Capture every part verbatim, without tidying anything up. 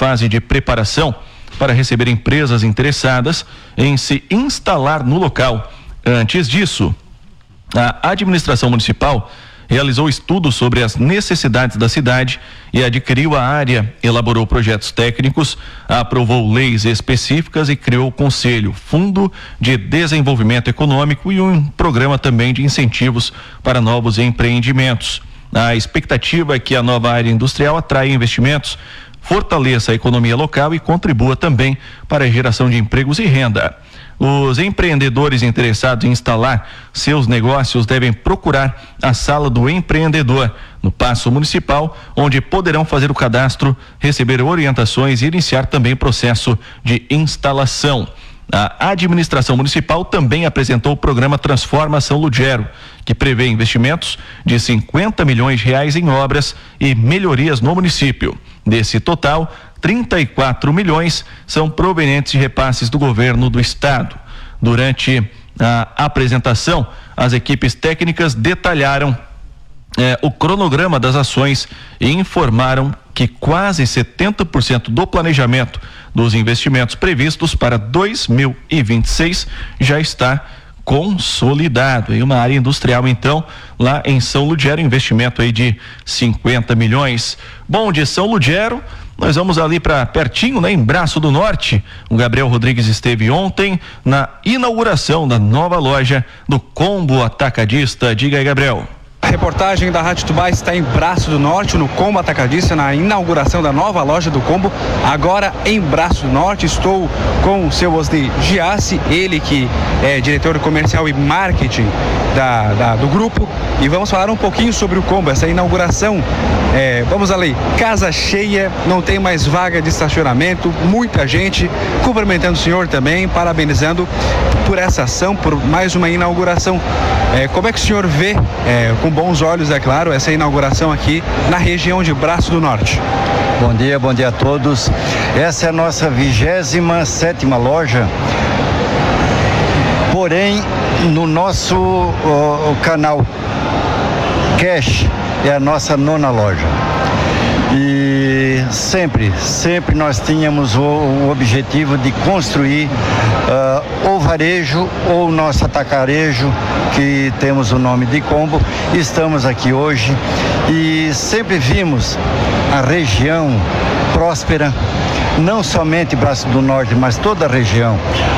fase de preparação para receber empresas interessadas em se instalar no local. Antes disso, a administração municipal realizou estudos sobre as necessidades da cidade e adquiriu a área, elaborou projetos técnicos, aprovou leis específicas e criou o Conselho, Fundo de Desenvolvimento Econômico e um programa também de incentivos para novos empreendimentos. A expectativa é que a nova área industrial atraia investimentos, fortaleça a economia local e contribua também para a geração de empregos e renda. Os empreendedores interessados em instalar seus negócios devem procurar a Sala do Empreendedor, no Paço Municipal, onde poderão fazer o cadastro, receber orientações e iniciar também o processo de instalação. A administração municipal também apresentou o programa Transforma São Lugero, que prevê investimentos de cinquenta milhões de reais em obras e melhorias no município. Desse total, trinta e quatro milhões são provenientes de repasses do governo do estado. Durante a apresentação, as equipes técnicas detalharam eh, o cronograma das ações e informaram que quase setenta por cento do planejamento dos investimentos previstos para dois mil e vinte e seis já está consolidado. Em uma área industrial, então, lá em São Lugero, investimento aí de cinquenta milhões. Bom, de São Lugero, nós vamos ali para pertinho, né, em Braço do Norte. O Gabriel Rodrigues esteve ontem na inauguração da nova loja do Combo Atacadista. Diga aí, Gabriel. A reportagem da Rádio Tubá está em Braço do Norte, no Combo Atacadista, na inauguração da nova loja do Combo. Agora em Braço do Norte, estou com o seu Osni Giassi, ele que é diretor comercial e marketing da, da, do grupo, e vamos falar um pouquinho sobre o Combo, essa inauguração. É, vamos ali, casa cheia, não tem mais vaga de estacionamento, muita gente cumprimentando o senhor também, parabenizando por essa ação, por mais uma inauguração. É, como é que o senhor vê, é, com bons olhos, é claro, essa inauguração aqui na região de Braço do Norte? Bom dia, bom dia a todos. Essa é a nossa vigésima sétima loja, porém no nosso o, o canal Cash é a nossa nona loja. E sempre, sempre nós tínhamos o, o objetivo de construir uh, ou varejo ou nosso atacarejo, que temos o nome de Combo. Estamos aqui hoje e sempre vimos a região próspera, não somente Braço do Norte, mas toda a região,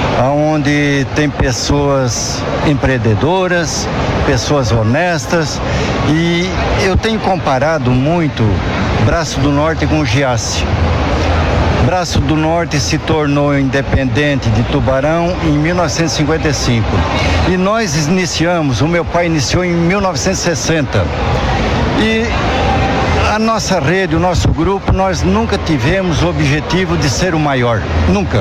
onde tem pessoas empreendedoras, pessoas honestas, e eu tenho comparado muito Braço do Norte com Giassi. Braço do Norte se tornou independente de Tubarão em mil novecentos e cinquenta e cinco. E nós iniciamos, o meu pai iniciou em mil novecentos e sessenta. E a nossa rede, o nosso grupo, nós nunca tivemos o objetivo de ser o maior, nunca.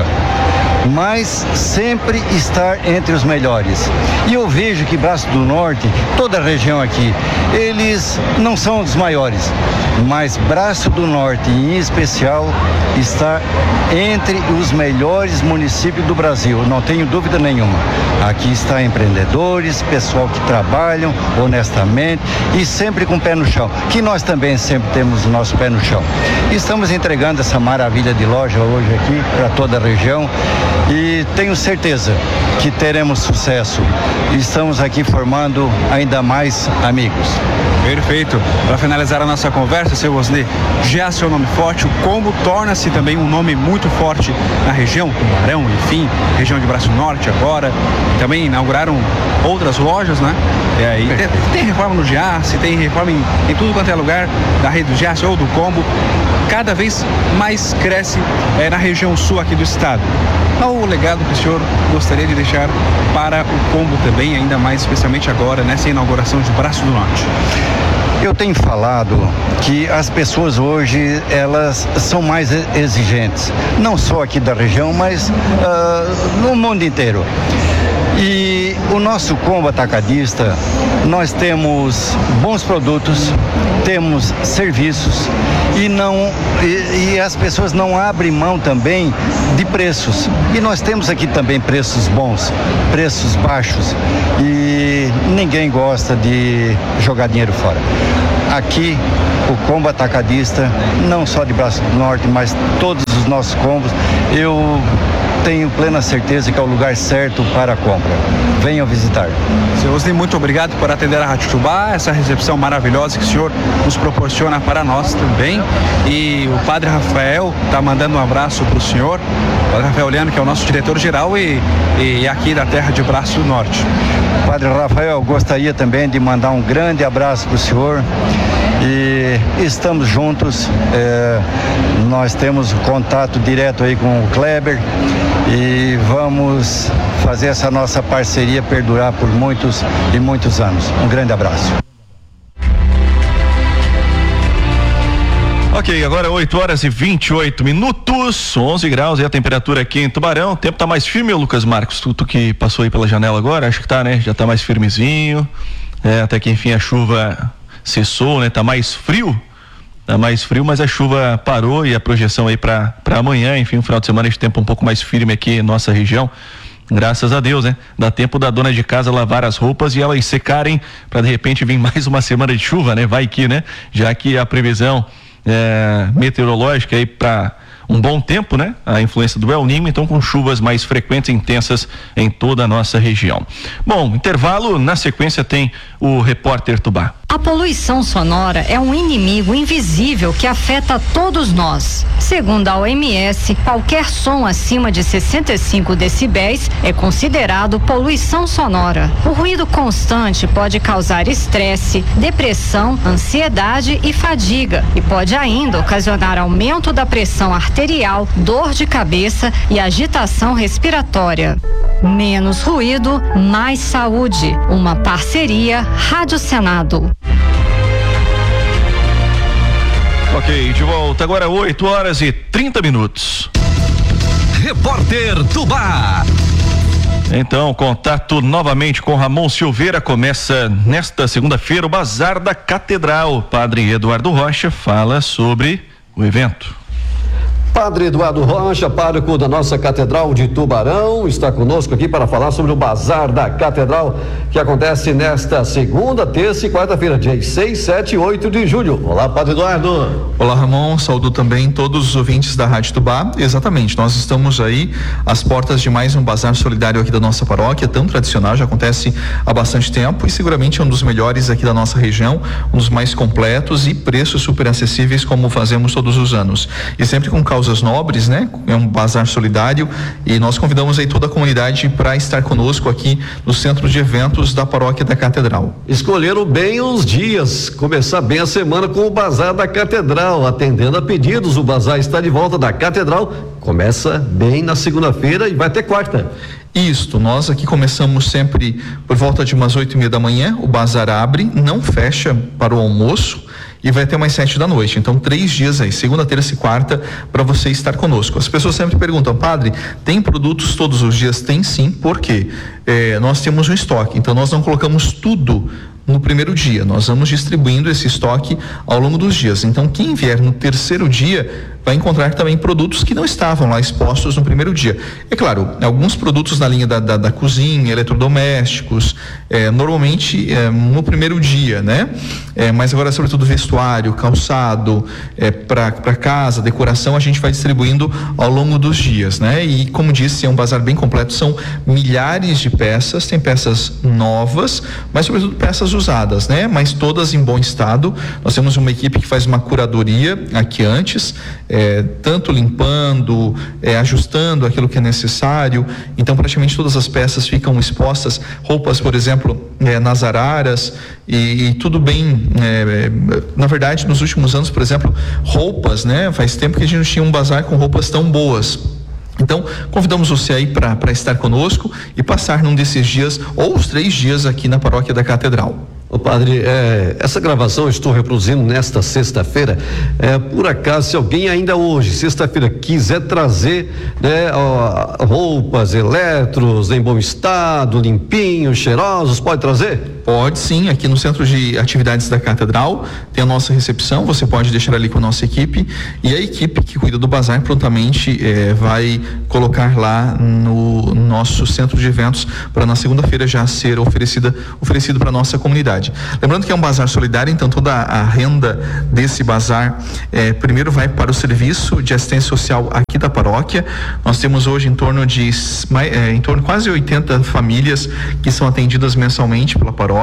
Mas sempre estar entre os melhores. E eu vejo que Braço do Norte, toda a região aqui, eles não são os maiores, mas Braço do Norte, em especial, está entre os melhores municípios do Brasil, não tenho dúvida nenhuma. Aqui está empreendedores, pessoal que trabalham honestamente e sempre com o pé no chão, que nós também sempre temos o nosso pé no chão. Estamos entregando essa maravilha de loja hoje aqui para toda a região e tenho certeza que teremos sucesso. Estamos aqui formando ainda mais amigos. Perfeito. Para finalizar a nossa conversa, seu Osni, já seu nome forte, o Combo torna-se também um nome muito forte na região, Tubarão, enfim, região de Braço do Norte agora. Também inauguraram outras lojas, né? E aí, tem, tem reforma no Giassi, tem reforma em, em tudo quanto é lugar da rede do Giassi ou do Combo. Cada vez mais cresce é, na região sul aqui do estado. Qual o legado que o senhor gostaria de deixar para o Combo também, ainda mais especialmente agora, nessa inauguração de Braço do Norte? Eu tenho falado que as pessoas hoje, elas são mais exigentes, não só aqui da região, mas uh, no mundo inteiro. E o nosso combo atacadista, nós temos bons produtos, temos serviços e não e, e as pessoas não abrem mão também de preços. E nós temos aqui também preços bons, preços baixos, e ninguém gosta de jogar dinheiro fora. Aqui o combo atacadista, não só de Braço do Norte, mas todos os nossos combos, eu tenho plena certeza que é o lugar certo para a compra. Venham visitar. Senhor Osni, muito obrigado por atender a Rádio Tubá, essa recepção maravilhosa que o senhor nos proporciona para nós também. E o Padre Rafael está mandando um abraço para o senhor, o Padre Rafael Leandro, que é o nosso diretor-geral e, e aqui da terra de Braço do Norte. Padre Rafael, gostaria também de mandar um grande abraço para o senhor. E estamos juntos, é, nós temos contato direto aí com o Kleber e vamos fazer essa nossa parceria perdurar por muitos e muitos anos. Um grande abraço. Ok, agora oito horas e vinte e oito minutos, onze graus é a temperatura aqui em Tubarão. O tempo tá mais firme, Lucas Marcos? Tu, tu que passou aí pela janela agora, acho que tá, né? Já tá mais firmezinho. É, até que enfim a chuva cessou, né? Tá mais frio, tá mais frio, mas a chuva parou e a projeção aí para para amanhã, enfim, um final de semana de tempo um pouco mais firme aqui em nossa região. Graças a Deus, né? Dá tempo da dona de casa lavar as roupas e elas secarem para de repente vir mais uma semana de chuva, né? Vai que, né? Já que a previsão é, meteorológica aí para um bom tempo, né? A influência do El Niño, então com chuvas mais frequentes e intensas em toda a nossa região. Bom, intervalo, na sequência tem o Repórter Tubá. A poluição sonora é um inimigo invisível que afeta todos nós. Segundo a O M S, qualquer som acima de sessenta e cinco decibéis é considerado poluição sonora. O ruído constante pode causar estresse, depressão, ansiedade e fadiga, e pode ainda ocasionar aumento da pressão arterial, dor de cabeça e agitação respiratória. Menos ruído, mais saúde. Uma parceria Rádio Senado. Ok, de volta agora oito horas e trinta minutos. Repórter Tubá. Então, contato novamente com Ramon Silveira. Começa nesta segunda-feira o Bazar da Catedral. Padre Eduardo Rocha fala sobre o evento. Padre Eduardo Rocha, pároco da nossa Catedral de Tubarão, está conosco aqui para falar sobre o Bazar da Catedral, que acontece nesta segunda, terça e quarta-feira, dias seis, sete e oito de julho. Olá, Padre Eduardo. Olá, Ramon, saúdo também todos os ouvintes da Rádio Tubá. Exatamente, nós estamos aí às portas de mais um bazar solidário aqui da nossa paróquia, tão tradicional, já acontece há bastante tempo e seguramente é um dos melhores aqui da nossa região, um dos mais completos e preços super acessíveis, como fazemos todos os anos. E sempre com causas nobres, né? É um bazar solidário e nós convidamos aí toda a comunidade para estar conosco aqui no centro de eventos da paróquia da Catedral. Escolheram bem os dias, começar bem a semana com o Bazar da Catedral, atendendo a pedidos. O bazar está de volta da Catedral, começa bem na segunda-feira e vai até quarta. Isto, nós aqui começamos sempre por volta de umas oito e meia da manhã, o bazar abre, não fecha para o almoço e vai até mais sete da noite. Então, três dias aí, segunda, terça e quarta, para você estar conosco. As pessoas sempre perguntam, padre, tem produtos todos os dias? Tem sim, por quê? É, nós temos um estoque, então nós não colocamos tudo no primeiro dia, nós vamos distribuindo esse estoque ao longo dos dias. Então, quem vier no terceiro dia vai encontrar também produtos que não estavam lá expostos no primeiro dia. É claro, alguns produtos na linha da, da, da cozinha, eletrodomésticos, é, normalmente é, no primeiro dia, né? É, mas agora, sobretudo, vestuário, calçado, é, para casa, decoração, a gente vai distribuindo ao longo dos dias, né? E, como disse, é um bazar bem completo, são milhares de peças, tem peças novas, mas, sobretudo, peças usadas, né? Mas todas em bom estado. Nós temos uma equipe que faz uma curadoria aqui antes, É, tanto limpando, é, ajustando aquilo que é necessário. Então, praticamente todas as peças ficam expostas, roupas, por exemplo, é, nas araras e, e tudo bem. É, na verdade, nos últimos anos, por exemplo, roupas, né? Faz tempo que a gente não tinha um bazar com roupas tão boas. Então, convidamos você aí para estar conosco e passar num desses dias ou os três dias aqui na paróquia da Catedral. Ô padre, é, essa gravação eu estou reproduzindo nesta sexta-feira. É, por acaso, se alguém ainda hoje, sexta-feira, quiser trazer, né, ó, roupas, eletros em bom estado, limpinhos, cheirosos, pode trazer? Pode sim, aqui no Centro de Atividades da Catedral tem a nossa recepção, você pode deixar ali com a nossa equipe, e a equipe que cuida do bazar prontamente eh, vai colocar lá no nosso centro de eventos para na segunda-feira já ser oferecida, oferecido para a nossa comunidade. Lembrando que é um bazar solidário, então toda a renda desse bazar eh, primeiro vai para o serviço de assistência social aqui da paróquia. Nós temos hoje em torno de eh, em torno de quase oitenta famílias que são atendidas mensalmente pela paróquia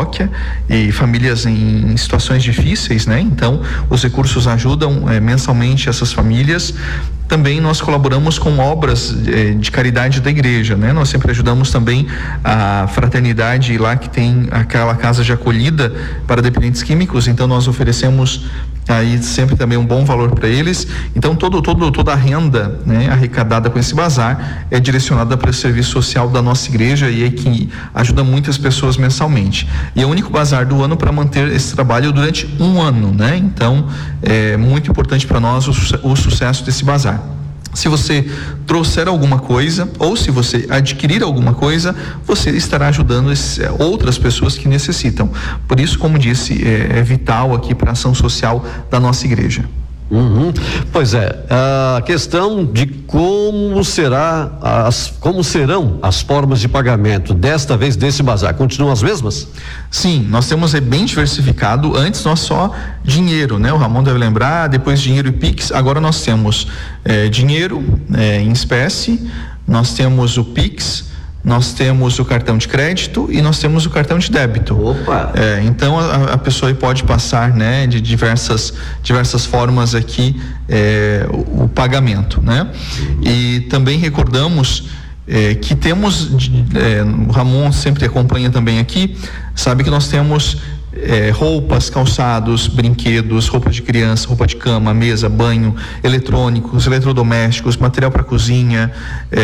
e famílias em situações difíceis, né? Então, os recursos ajudam eh, mensalmente essas famílias. Também nós colaboramos com obras eh, de caridade da igreja, né? Nós sempre ajudamos também a fraternidade lá que tem aquela casa de acolhida para dependentes químicos, então nós oferecemos aí sempre também um bom valor para eles. Então todo, todo, toda a renda, né, arrecadada com esse bazar é direcionada para o serviço social da nossa igreja e é que ajuda muitas pessoas mensalmente. E é o único bazar do ano para manter esse trabalho durante um ano, né? Então é muito importante para nós o, o sucesso desse bazar. Se você trouxer alguma coisa ou se você adquirir alguma coisa, você estará ajudando esse, outras pessoas que necessitam. Por isso, como disse, é, é vital aqui para a ação social da nossa igreja. Uhum. Pois é, a questão de como será as, como serão as formas de pagamento desta vez desse bazar, continuam as mesmas? Sim, nós temos é bem diversificado. Antes nós só dinheiro, né? O Ramon deve lembrar, depois dinheiro e Pix. Agora nós temos é, dinheiro é, em espécie, nós temos o Pix, nós temos o cartão de crédito e nós temos o cartão de débito. Opa! É, então a, a pessoa aí pode passar, né, de diversas, diversas formas aqui é, o, o pagamento, né? E também recordamos é, que temos, é, o Ramon sempre acompanha também aqui, sabe que nós temos É, roupas, calçados, brinquedos, roupa de criança, roupa de cama, mesa, banho, eletrônicos, eletrodomésticos, material para cozinha,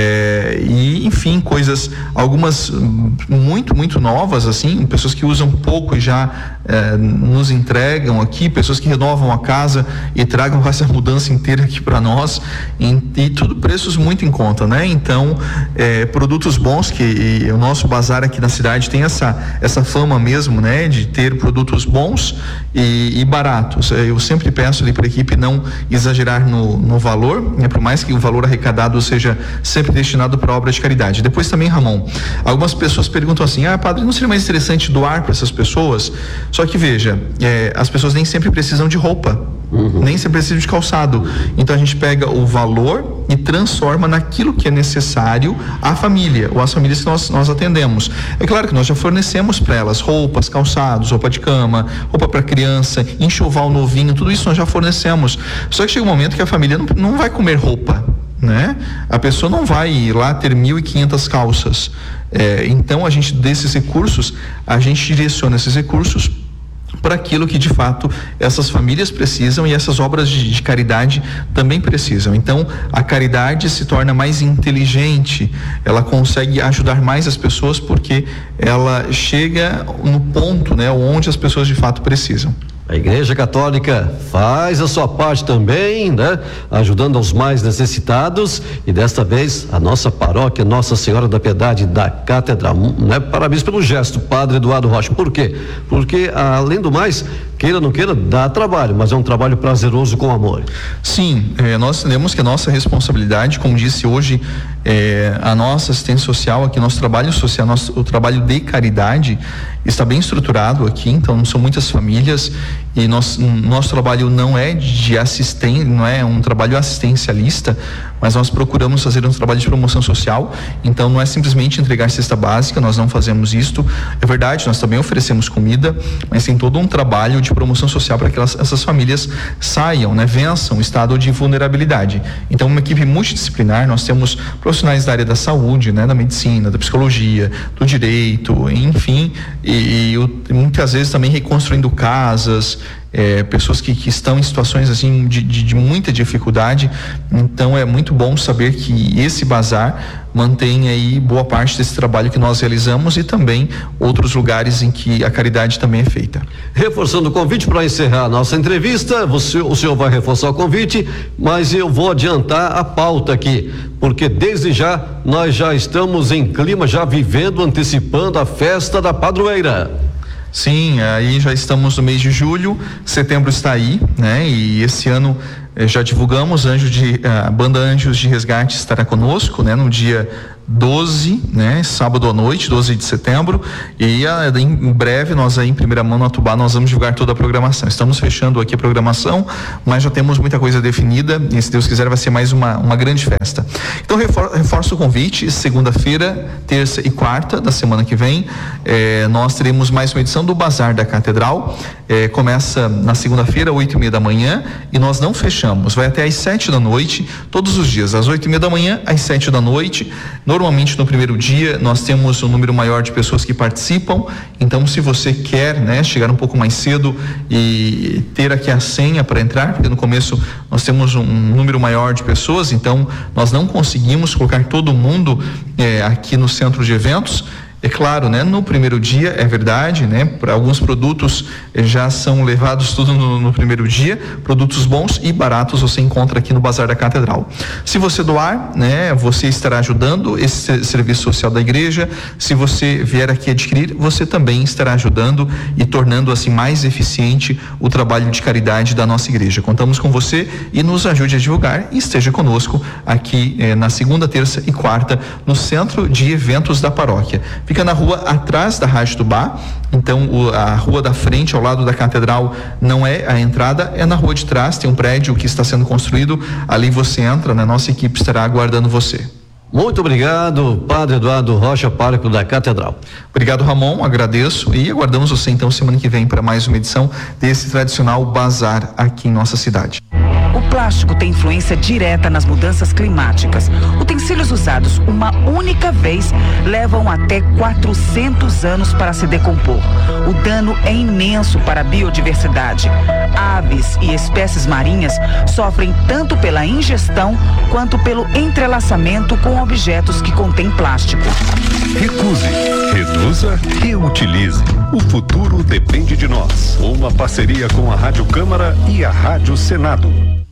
é, e enfim, coisas, algumas muito, muito novas, assim, pessoas que usam pouco e já é, nos entregam aqui, pessoas que renovam a casa e tragam essa mudança inteira aqui para nós, e, e tudo preços muito em conta, né? Então, é, produtos bons, que e, o nosso bazar aqui na cidade tem essa, essa fama mesmo, né, de ter produtos bons e, e baratos. Eu sempre peço ali para a equipe não exagerar no, no valor, né, por mais que o valor arrecadado seja sempre destinado para obra de caridade. Depois também, Ramon, algumas pessoas perguntam assim: ah, padre, não seria mais interessante doar para essas pessoas? Só que veja, é, as pessoas nem sempre precisam de roupa, uhum. nem sempre precisam de calçado. Então a gente pega o valor e transforma naquilo que é necessário à família ou às famílias que nós, nós atendemos. É claro que nós já fornecemos para elas roupas, calçados, roupa de cama, roupa para criança, enxoval novinho, tudo isso nós já fornecemos. Só que chega um momento que a família não, não vai comer roupa, né? A pessoa não vai ir lá ter mil e quinhentas calças. É, então a gente, desses recursos, a gente direciona esses recursos para aquilo que de fato essas famílias precisam e essas obras de, de caridade também precisam. Então a caridade se torna mais inteligente, ela consegue ajudar mais as pessoas porque ela chega no ponto, né, onde as pessoas de fato precisam. A Igreja Católica faz a sua parte também, né? Ajudando aos mais necessitados, e desta vez a nossa paróquia Nossa Senhora da Piedade da Catedral, né? Parabéns pelo gesto, Padre Eduardo Rocha. Por quê? Porque além do mais, queira ou não queira, dá trabalho, mas é um trabalho prazeroso com amor. Sim, eh, nós entendemos que a nossa responsabilidade, como disse hoje, eh, a nossa assistência social aqui, nosso trabalho social, nosso, o trabalho de caridade está bem estruturado aqui, então são muitas famílias e nós, nosso trabalho não é de assistência, não é um trabalho assistencialista, mas nós procuramos fazer um trabalho de promoção social. Então não é simplesmente entregar cesta básica, nós não fazemos isto. É verdade, nós também oferecemos comida, mas tem todo um trabalho de promoção social para que elas, essas famílias saiam, né, vençam o estado de vulnerabilidade. Então uma equipe multidisciplinar, nós temos profissionais da área da saúde, né, da medicina, da psicologia, do direito, enfim, e, e muitas vezes também reconstruindo casas, É, pessoas que, que estão em situações assim de, de, de muita dificuldade. Então é muito bom saber que esse bazar mantém aí boa parte desse trabalho que nós realizamos e também outros lugares em que a caridade também é feita. Reforçando o convite para encerrar a nossa entrevista, você, o senhor vai reforçar o convite, mas eu vou adiantar a pauta aqui, porque desde já nós já estamos em clima, já vivendo, antecipando a festa da padroeira. Sim, aí já estamos no mês de julho, setembro está aí, né? E esse ano eh, já divulgamos, Anjo de, a banda Anjos de Resgate estará conosco, né? No dia doze, né? Sábado à noite, doze de setembro, e a, em breve nós aí em primeira mão no Atubá nós vamos divulgar toda a programação. Estamos fechando aqui a programação, mas já temos muita coisa definida e se Deus quiser vai ser mais uma, uma grande festa. Então refor, reforço o convite, segunda-feira, terça e quarta da semana que vem, eh, nós teremos mais uma edição do Bazar da Catedral, eh, começa na segunda-feira, oito e meia da manhã, e nós não fechamos, vai até às sete da noite, todos os dias, às oito e meia da manhã, às sete da noite. Normalmente no primeiro dia nós temos um número maior de pessoas que participam, então se você quer, né, chegar um pouco mais cedo e ter aqui a senha para entrar, porque no começo nós temos um número maior de pessoas, então nós não conseguimos colocar todo mundo eh, aqui no centro de eventos. É claro, né? No primeiro dia, é verdade, né? Para alguns produtos eh, já são levados tudo no, no primeiro dia, produtos bons e baratos você encontra aqui no Bazar da Catedral. Se você doar, né? Você estará ajudando esse serviço social da igreja. Se você vier aqui adquirir, você também estará ajudando e tornando assim mais eficiente o trabalho de caridade da nossa igreja. Contamos com você e nos ajude a divulgar e esteja conosco aqui eh, na segunda, terça e quarta no centro de eventos da paróquia. Fica na rua atrás da Rádio Tubá, então o, a rua da frente ao lado da catedral não é a entrada, é na rua de trás, tem um prédio que está sendo construído, ali você entra, né? Nossa equipe estará aguardando você. Muito obrigado, Padre Eduardo Rocha, pároco da Catedral. Obrigado, Ramon, agradeço e aguardamos você então semana que vem para mais uma edição desse tradicional bazar aqui em nossa cidade. O plástico tem influência direta nas mudanças climáticas. Utensílios usados uma única vez levam até quatrocentos anos para se decompor. O dano é imenso para a biodiversidade. Aves e espécies marinhas sofrem tanto pela ingestão quanto pelo entrelaçamento com objetos que contêm plástico. Recuse, reduza, reutilize. O futuro depende de nós. Uma parceria com a Rádio Câmara e a Rádio Senado.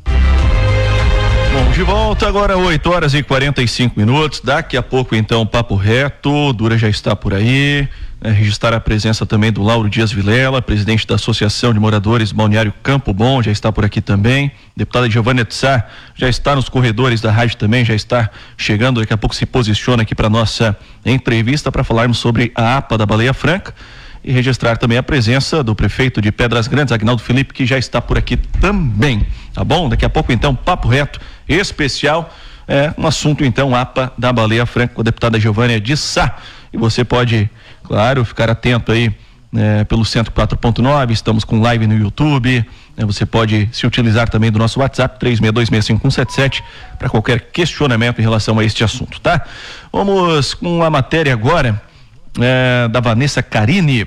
Bom, de volta agora, oito horas e quarenta e cinco minutos. Daqui a pouco, então, Papo Reto. Dura já está por aí. É, registrar a presença também do Lauro Dias Vilela, presidente da Associação de Moradores do Balneário Campo Bom, já está por aqui também. Deputada Giovânia Tsar já está nos corredores da rádio também, já está chegando. Daqui a pouco se posiciona aqui para nossa entrevista para falarmos sobre a APA da Baleia Franca. E registrar também a presença do prefeito de Pedras Grandes, Agnaldo Felipe, que já está por aqui também, tá bom? Daqui a pouco, então, Papo Reto especial, é um assunto, então, APA da Baleia Franca, com a deputada Giovânia de Sá. E você pode, claro, ficar atento aí é, pelo cento e quatro ponto nove, estamos com live no YouTube, né? Você pode se utilizar também do nosso WhatsApp, três seis dois seis cinco um sete sete, para qualquer questionamento em relação a este assunto, tá? Vamos com a matéria agora é, da Vanessa Carini.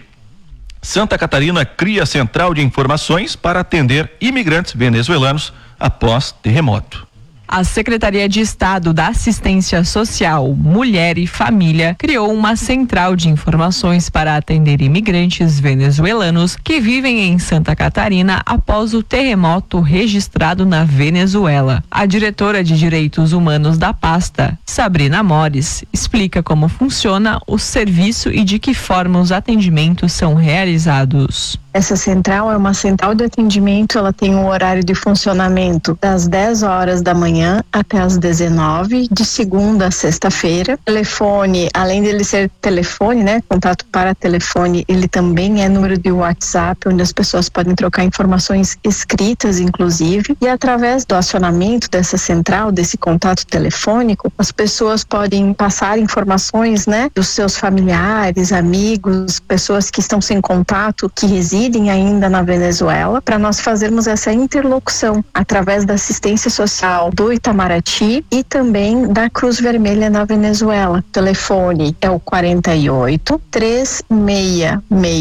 Santa Catarina cria central de informações para atender imigrantes venezuelanos após terremoto. A Secretaria de Estado da Assistência Social, Mulher e Família criou uma central de informações para atender imigrantes venezuelanos que vivem em Santa Catarina após o terremoto registrado na Venezuela. A diretora de Direitos Humanos da pasta, Sabrina Mores, explica como funciona o serviço e de que forma os atendimentos são realizados. Essa central é uma central de atendimento, ela tem um horário de funcionamento das dez horas da manhã até as dezenove, de segunda a sexta-feira. Telefone, além dele ser telefone, né, contato para telefone, ele também é número de WhatsApp, onde as pessoas podem trocar informações escritas, inclusive. E através do acionamento dessa central, desse contato telefônico, as pessoas podem passar informações, né, dos seus familiares, amigos, pessoas que estão sem contato, que residem ainda na Venezuela, para nós fazermos essa interlocução através da assistência social do Itamaraty e também da Cruz Vermelha na Venezuela. O telefone é o quarenta e oito, três seis seis,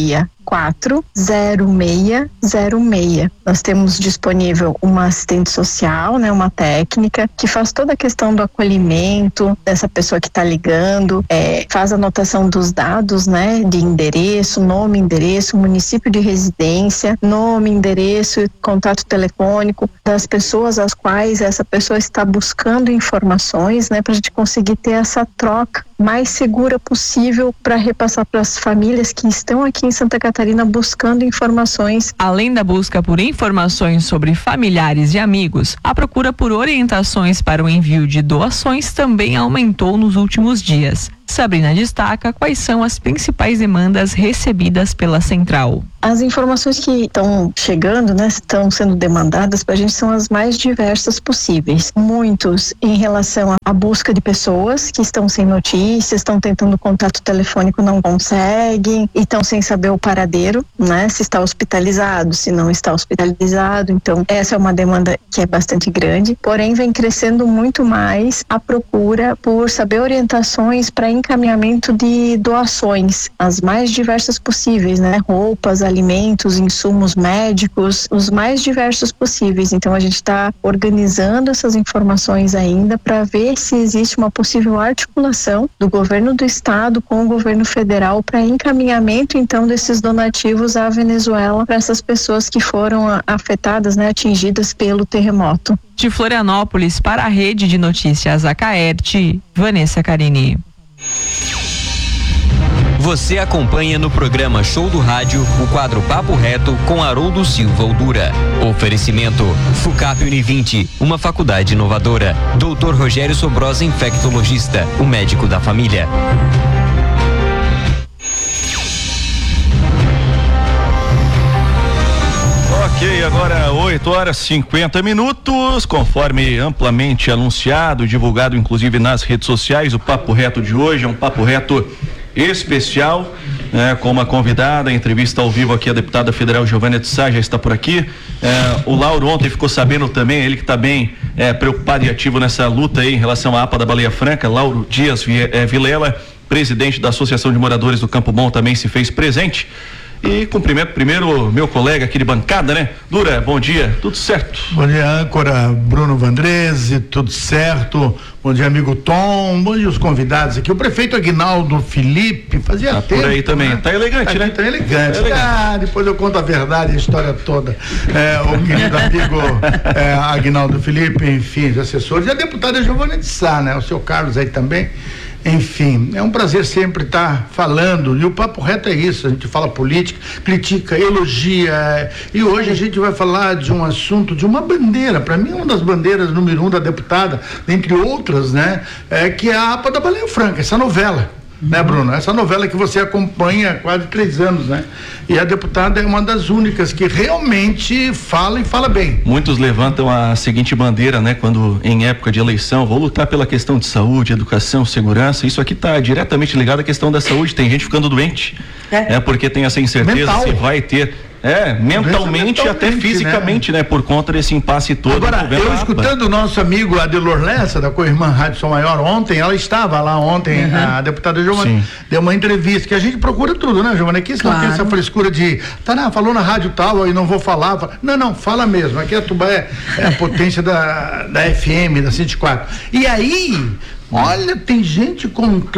quatro zero seis zero seis. Nós temos disponível uma assistente social, né, uma técnica que faz toda a questão do acolhimento dessa pessoa que está ligando, é, faz a anotação dos dados, né, de endereço, nome, endereço, município de residência, nome, endereço, contato telefônico das pessoas às quais essa pessoa está buscando informações, né, para a gente conseguir ter essa troca mais segura possível para repassar para as famílias que estão aqui em Santa Catarina buscando informações. Além da busca por informações sobre familiares e amigos, a procura por orientações para o envio de doações também aumentou nos últimos dias. Sabrina destaca quais são as principais demandas recebidas pela central. As informações que estão chegando, né, estão sendo demandadas para a gente são as mais diversas possíveis. Muitos em relação à busca de pessoas que estão sem notícias, estão tentando contato telefônico, não conseguem, e estão sem saber o paradeiro, né, se está hospitalizado, se não está hospitalizado. Então, essa é uma demanda que é bastante grande, porém vem crescendo muito mais a procura por saber orientações para encaminhamento de doações, as mais diversas possíveis, né, roupas, alimentos, insumos médicos, os mais diversos possíveis. Então a gente está organizando essas informações ainda para ver se existe uma possível articulação do governo do estado com o governo federal para encaminhamento então desses donativos à Venezuela para essas pessoas que foram afetadas, né, atingidas pelo terremoto. De Florianópolis para a Rede de Notícias Acaerte, Vanessa Carini. Você acompanha no programa Show do Rádio o quadro Papo Reto com Haroldo Silva Oldura. Oferecimento Fucap Univinte, uma faculdade inovadora. doutor Rogério Sobrosa, infectologista, o médico da família. Ok, agora oito horas e cinquenta minutos, conforme amplamente anunciado, divulgado inclusive nas redes sociais, o Papo Reto de hoje é um Papo Reto especial, né, com uma convidada, entrevista ao vivo aqui, a deputada federal Giovânia de Sá já está por aqui. É, o Lauro ontem ficou sabendo também, ele que está bem é, preocupado e ativo nessa luta aí em relação à A P A da Baleia Franca. Lauro Dias Vilela, presidente da Associação de Moradores do Campo Bom, também se fez presente. E cumprimento primeiro meu colega aqui de bancada, né? Dura, bom dia, tudo certo? Bom dia, âncora Bruno Vandrese, tudo certo? Bom dia, amigo Tom, bom dia os convidados aqui, o prefeito Aguinaldo Felipe, fazia tá tempo. Por aí também, né? Tá elegante, tá, né? Tá elegante. Tá elegante. Ah, depois eu conto a verdade, a história toda. É, o querido amigo é, Aguinaldo Felipe, enfim, os assessores, e a deputada Giovânia de Sá, né? O seu Carlos aí também. Enfim, é um prazer sempre estar falando, e o Papo Reto é isso, a gente fala política, critica, elogia, e hoje a gente vai falar de um assunto, de uma bandeira, para mim uma das bandeiras número um da deputada, dentre outras, né, é que é a A P A da Baleia Franca, essa novela. Né, Bruno? Essa novela que você acompanha há quase três anos, né? E a deputada é uma das únicas que realmente fala e fala bem. Muitos levantam a seguinte bandeira, né? Quando em época de eleição, vou lutar pela questão de saúde, educação, segurança. Isso aqui está diretamente ligado à questão da saúde. Tem gente ficando doente, é, é porque tem essa incerteza Mental. se vai ter. É, mentalmente e até fisicamente, né? né? Por conta desse impasse todo. Agora, eu escutando o nosso amigo Adelor Lessa, da Co-Irmã Rádio Som Maior, ontem, ela estava lá ontem, uhum. a deputada Giovana deu uma entrevista, que a gente procura tudo, né, Giovana? Aqui claro. Não tem essa frescura de, tá, não, falou na rádio tal, aí não vou falar. Fala. Não, não, fala mesmo. Aqui a Tubá é, é a potência da, da F M, da cento e quatro. E aí, olha, tem gente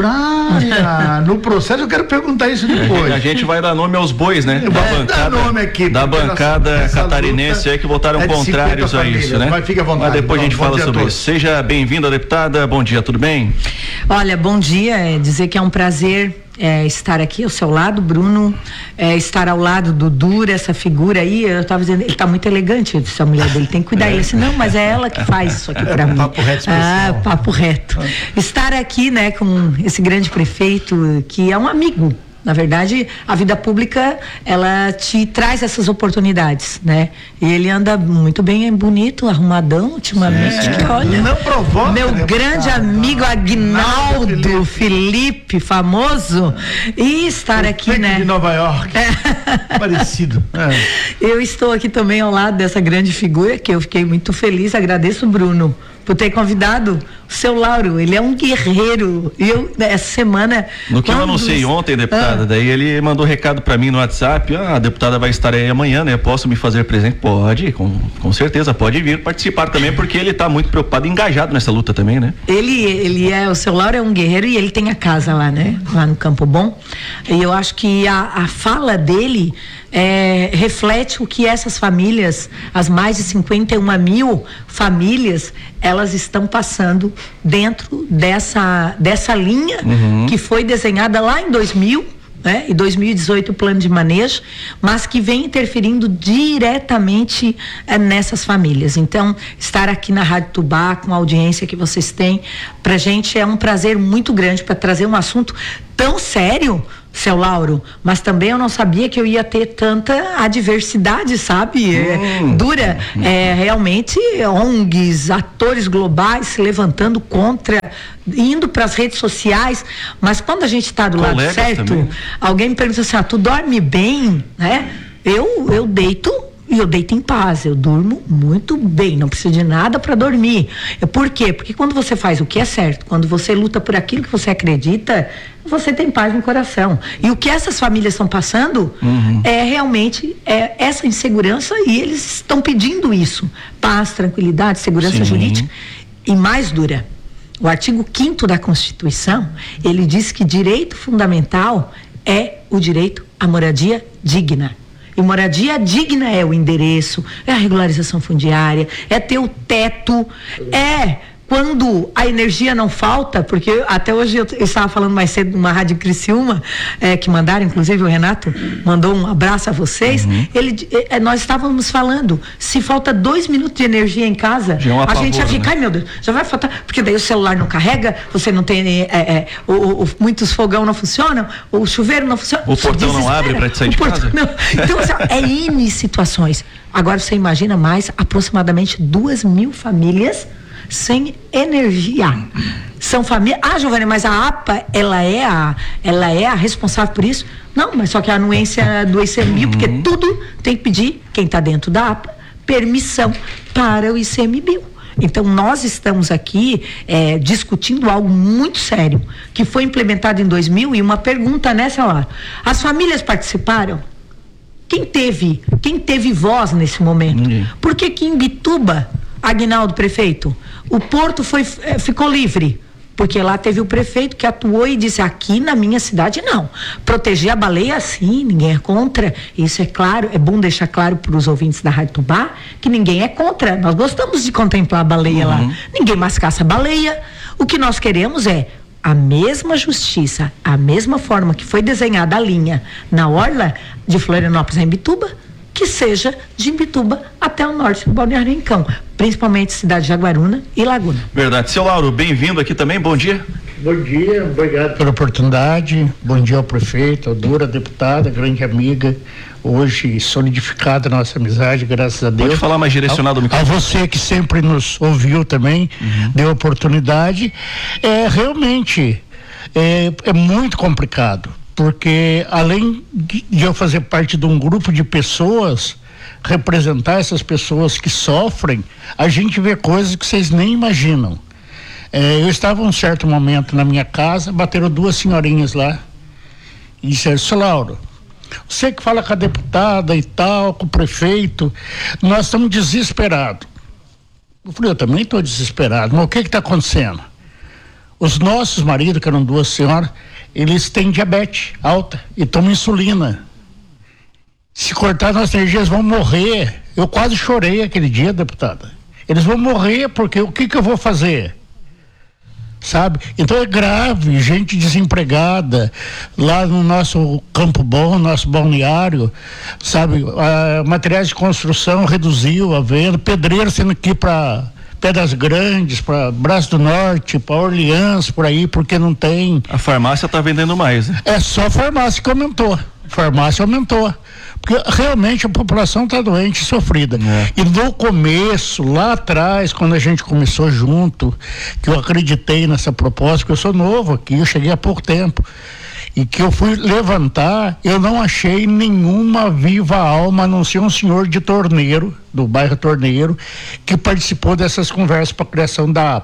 contrária no processo, eu quero perguntar isso depois. A gente vai dar nome aos bois, né? Da é, bancada, dá nome aqui, da bancada essa, catarinense essa aí que votaram é contrários a isso, né? Mas fique à vontade. Mas depois bom, a gente fala sobre isso. Seja bem-vinda, deputada, bom dia, tudo bem? Olha, bom dia, é dizer que é um prazer É, estar aqui ao seu lado, Bruno, é, estar ao lado do Dura, essa figura aí, eu estava dizendo, ele está muito elegante, eu disse, a mulher dele tem que cuidar, é. ele disse, não, mas é ela que faz isso aqui para é, mim. Papo reto especial. Ah, papo reto. Estar aqui, né, com esse grande prefeito, que é um amigo. Na verdade, a vida pública, ela te traz essas oportunidades, né? E ele anda muito bem, bonito, arrumadão, ultimamente, é. que olha... Não provoca, meu né, grande cara, amigo Aguinaldo Felipe. Felipe, famoso, e estar o aqui, né? de Nova York, é. parecido. É. Eu estou aqui também ao lado dessa grande figura, que eu fiquei muito feliz, agradeço o Bruno por ter convidado Seu Lauro, ele é um guerreiro. Eu, essa semana... No que eu anunciei ontem, deputada, ah. daí ele mandou recado pra mim no WhatsApp, ah, a deputada vai estar aí amanhã, né? Posso me fazer presente? Pode, com, com certeza, pode vir participar também, porque ele tá muito preocupado e engajado nessa luta também, né? Ele, ele é, o seu Lauro é um guerreiro e ele tem a casa lá, né? Lá no Campo Bom. E eu acho que a, a fala dele é, reflete o que essas famílias, as mais de cinquenta e uma mil famílias, elas estão passando dentro dessa, dessa linha uhum. que foi desenhada lá em dois mil, né? Em dois mil e dezoito o plano de manejo, mas que vem interferindo diretamente eh, nessas famílias. Então, estar aqui na Rádio Tubá, com a audiência que vocês têm, pra gente é um prazer muito grande para trazer um assunto tão sério, seu Lauro, mas também eu não sabia que eu ia ter tanta adversidade, sabe? Hum. É, dura, é, realmente O N Gs, atores globais se levantando contra, indo para as redes sociais, mas quando a gente está do Colegas lado certo, também. Alguém me pergunta assim, ah, tu dorme bem, né? Eu, eu deito e eu deito em paz, eu durmo muito bem, não preciso de nada para dormir. Por quê? Porque quando você faz o que é certo, quando você luta por aquilo que você acredita, você tem paz no coração. E o que essas famílias estão passando uhum. é realmente é essa insegurança, e eles estão pedindo isso. Paz, tranquilidade, segurança Sim. jurídica. E mais dura, o artigo quinto da Constituição, ele diz que direito fundamental é o direito à moradia digna. E moradia digna é o endereço, é a regularização fundiária, é ter o teto, é quando a energia não falta, porque até hoje eu, eu estava falando mais cedo numa rádio Criciúma, é, que mandaram, inclusive o Renato mandou um abraço a vocês, uhum. ele, é, nós estávamos falando, se falta dois minutos de energia em casa, é um a gente já fica, né? Ai meu Deus, já vai faltar, porque daí o celular não carrega, você não tem, é, é, o, o, muitos fogão não funcionam, o chuveiro não funciona. O portão desespera. Não abre para te sair de casa. Não. Então, assim, é N situações. Agora você imagina mais aproximadamente duas mil famílias sem energia. São famílias. Ah, Giovânia, mas a APA, ela é a, ela é a responsável por isso? Não, mas só que a anuência do I C M B I, porque tudo tem que pedir, quem está dentro da APA, permissão para o I C M B I. Então, nós estamos aqui é, discutindo algo muito sério, que foi implementado em dois mil, e uma pergunta nessa hora. As famílias participaram? Quem teve, quem teve voz nesse momento? Uhum. Por que que em Bituba, Aguinaldo, prefeito, o porto foi, ficou livre? Porque lá teve o prefeito que atuou e disse, aqui na minha cidade não. Proteger a baleia, sim, ninguém é contra. Isso é claro, é bom deixar claro para os ouvintes da Rádio Tubá que ninguém é contra. Nós gostamos de contemplar a baleia uhum. lá. Ninguém mais caça a baleia. O que nós queremos é a mesma justiça, a mesma forma que foi desenhada a linha na orla de Florianópolis em Bituba, que seja de Imbituba até o norte do Balneário Rincão, principalmente cidade de Jaguaruna e Laguna. Verdade. Seu Lauro, bem-vindo aqui também, bom dia. Bom dia, obrigado pela oportunidade, bom dia ao prefeito, ao Dura, deputada, grande amiga, hoje solidificada a nossa amizade, graças a Deus. Pode falar mais direcionado ao microfone. A você que sempre nos ouviu também, uhum. deu oportunidade, é realmente, é, é muito complicado. Porque além de eu fazer parte de um grupo de pessoas, representar essas pessoas que sofrem, a gente vê coisas que vocês nem imaginam. É, eu estava um certo momento na minha casa, bateram duas senhorinhas lá e disseram, seu Lauro, você que fala com a deputada e tal, com o prefeito, nós estamos desesperados. Eu falei, eu também estou desesperado, mas o que que está acontecendo? Os nossos maridos, que eram duas senhoras, eles têm diabetes alta e tomam insulina. Se cortar nossas energias, vão morrer. Eu quase chorei aquele dia, deputada. Eles vão morrer porque o que que eu vou fazer? Sabe? Então é grave, gente desempregada lá no nosso Campo Bom, nosso balneário, sabe? Ah, materiais de construção reduziu a venda, pedreiro sendo aqui para Pedras Grandes, para Braço do Norte, para Orleans, por aí, porque não tem. A farmácia está vendendo mais, né? É só a farmácia que aumentou. Farmácia aumentou. Porque realmente a população está doente e sofrida. É. E no começo, lá atrás, quando a gente começou junto, que eu acreditei nessa proposta, que eu sou novo aqui, eu cheguei há pouco tempo, e que eu fui levantar, eu não achei nenhuma viva alma, a não ser um senhor de Torneiro, do bairro Torneiro, que participou dessas conversas para a criação da APA.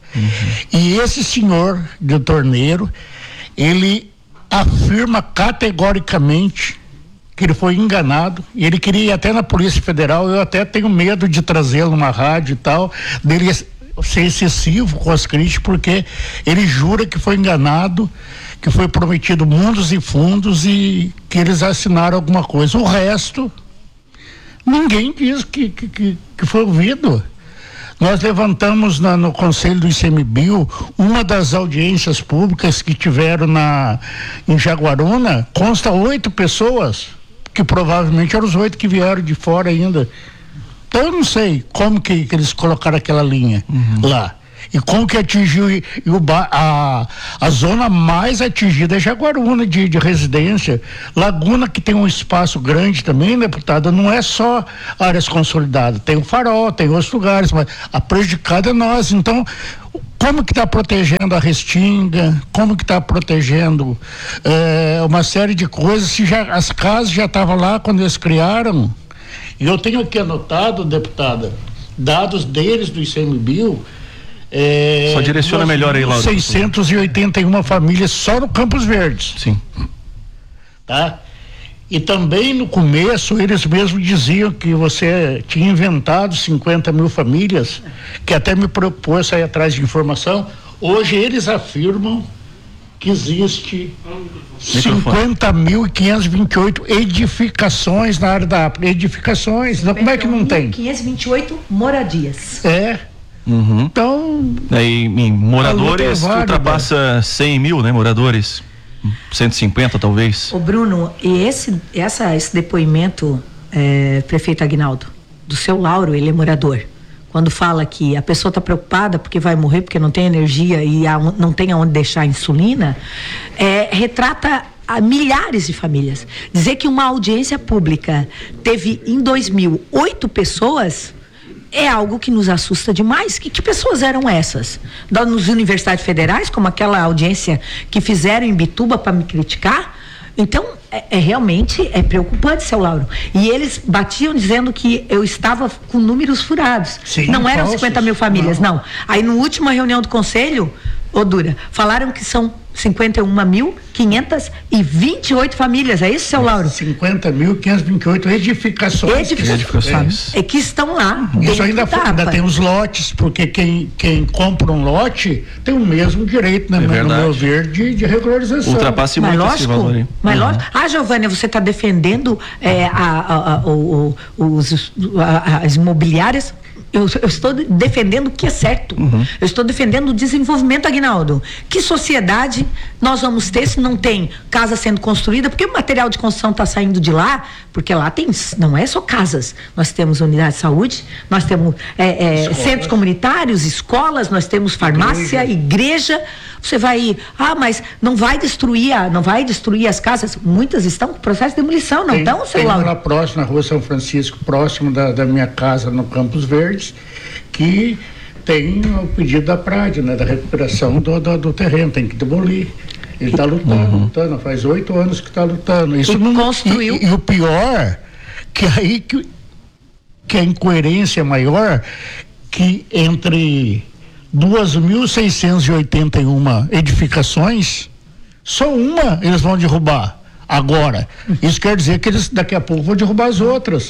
Uhum. E esse senhor de Torneiro, ele afirma categoricamente que ele foi enganado, e ele queria ir até na Polícia Federal. Eu até tenho medo de trazê-lo numa rádio e tal, dele ser excessivo com as críticas, porque ele jura que foi enganado, que foi prometido mundos e fundos e que eles assinaram alguma coisa. O resto, ninguém diz que, que, que foi ouvido. Nós levantamos na, no Conselho do ICMBio uma das audiências públicas que tiveram na, em Jaguaruna, consta oito pessoas, que provavelmente eram os oito que vieram de fora ainda. Então eu não sei como que, que eles colocaram aquela linha uhum. lá. E como que atingiu e, e o, a, a zona mais atingida é Jaguaruna de, de residência. Laguna, que tem um espaço grande também, deputada, não é só áreas consolidadas, tem o Farol, tem outros lugares, mas a prejudicada é nós. Então, como que está protegendo a Restinga, como que está protegendo é, uma série de coisas, se já, as casas já estavam lá quando eles criaram. E eu tenho aqui anotado, deputada, dados deles do ICMBio. É, só direciona melhor aí, Laura. seiscentas e oitenta e uma famílias só no Campos Verdes. Sim. Tá? E também no começo eles mesmos diziam que você tinha inventado cinquenta mil famílias, que até me propôs sair atrás de informação. Hoje eles afirmam que existe cinquenta mil quinhentas e vinte e oito edificações na área da edificações. Como é que não tem? quinhentas e vinte e oito moradias. É. Uhum. Então. Aí, em moradores, é ultrapassa cem mil, né? Moradores. cento e cinquenta, talvez. Ô, Bruno, e esse, essa, esse depoimento, é, prefeito Aguinaldo, do seu Lauro, ele é morador. Quando fala que a pessoa está preocupada porque vai morrer, porque não tem energia e a, não tem aonde deixar a insulina, é, retrata a milhares de famílias. Dizer que uma audiência pública teve, em dois mil, oito pessoas. É algo que nos assusta demais. Que, que pessoas eram essas? Da, nos universidades federais, como aquela audiência que fizeram em Bituba para me criticar? Então, é, é realmente é preocupante, seu Lauro. E eles batiam dizendo que eu estava com números furados. Sim, não eram falsos. cinquenta mil famílias, não. não. Aí, na última reunião do conselho, ô Dura, falaram que são cinquenta e uma mil quinhentas e vinte e oito famílias, é isso, seu Lauro? cinquenta mil quinhentas e vinte e oito edificações. Edificações. É que estão lá. Isso ainda, ainda tem os lotes, porque quem, quem compra um lote tem o mesmo direito, né, é no meu ver, de, de regularização. Ultrapasse muito mas esse lógico, valor aí. Mas uhum. lógico. Ah, Giovânia, você está defendendo é, a, a, a, o, os, a, as imobiliárias. Eu, eu estou defendendo o que é certo. Uhum. Eu estou defendendo o desenvolvimento, Aguinaldo. Que sociedade nós vamos ter se não tem casa sendo construída? Porque o material de construção está saindo de lá, porque lá tem, não é só casas. Nós temos unidade de saúde, nós temos é, é, centros comunitários, escolas, nós temos farmácia, igreja. igreja. Você vai, ah, mas não vai destruir, a, não vai destruir as casas? Muitas estão com processo de demolição, não tem, estão, seu Tem Lauro? lá próximo, na rua São Francisco, próximo da, da minha casa, no Campos Verdes, que tem o pedido da Prade, né, da recuperação do, do, do terreno, tem que demolir. Ele está lutando, uhum. lutando, faz oito anos que está lutando. Isso e não construiu. E, e o pior, que aí que, que a incoerência é maior, que entre duas mil seiscentas e oitenta e uma edificações, só uma eles vão derrubar agora. Isso quer dizer que eles daqui a pouco vão derrubar as outras.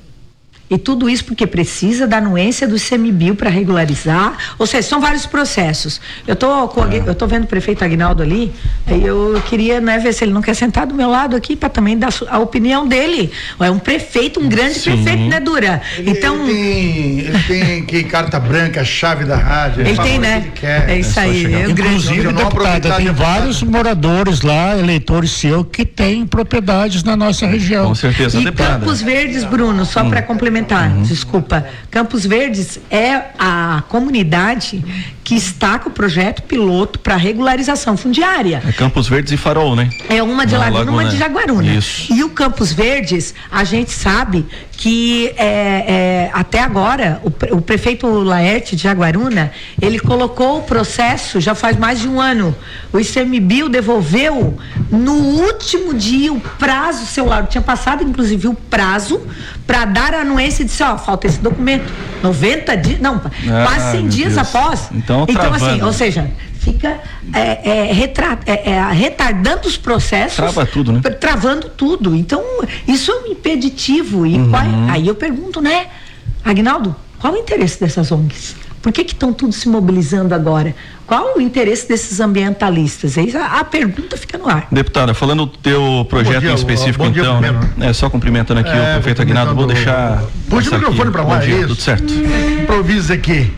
E tudo isso porque precisa da anuência do ICMBio para regularizar, ou seja, são vários processos. Eu tô, com, é. eu tô vendo o prefeito Aguinaldo ali, e eu queria, né, ver se ele não quer sentar do meu lado aqui para também dar a opinião dele. É um prefeito, um grande Sim. prefeito, né, Dura? Ele, então ele tem, ele tem que carta branca, chave da rádio. Ele tem, né? Ele quer, é isso é aí. É Inclusive, deputada, tem vários moradores lá, eleitores seus, que têm propriedades na nossa região. Com certeza, e deputada. Campos Verdes, Bruno, só hum. para complementar. Uhum. Desculpa, Campos Verdes é a comunidade que está com o projeto piloto para regularização fundiária. É Campos Verdes e Farol, né? É uma de Laguna, uma de Jaguaruna. Isso. E o Campos Verdes, a gente sabe que é, é, até agora o, o prefeito Laerte de Jaguaruna, ele colocou o processo já faz mais de um ano. O ICMBio devolveu no último dia o prazo, seu Lauro, tinha passado inclusive o prazo para dar a anuência e disse, ó, falta esse documento. noventa dias, não, ah, quase cem dias Deus. após. Então, então assim, travando. ou seja, fica é, é, retra, é, é, retardando os processos. Trava tudo, né? Travando tudo. Então, isso é um impeditivo. E Uhum. qual, aí eu pergunto, né, Aguinaldo, qual o interesse dessas O N Gs? Por que que estão tudo se mobilizando agora? Qual o interesse desses ambientalistas? Aí a, a pergunta fica no ar. Deputada, falando do teu projeto dia, em específico, bom dia então, primeiro. é só cumprimentando aqui É, o prefeito Aguinaldo, vou deixar. Puxa o microfone para Bom lá, dia, isso. tudo certo. Improvisa aqui.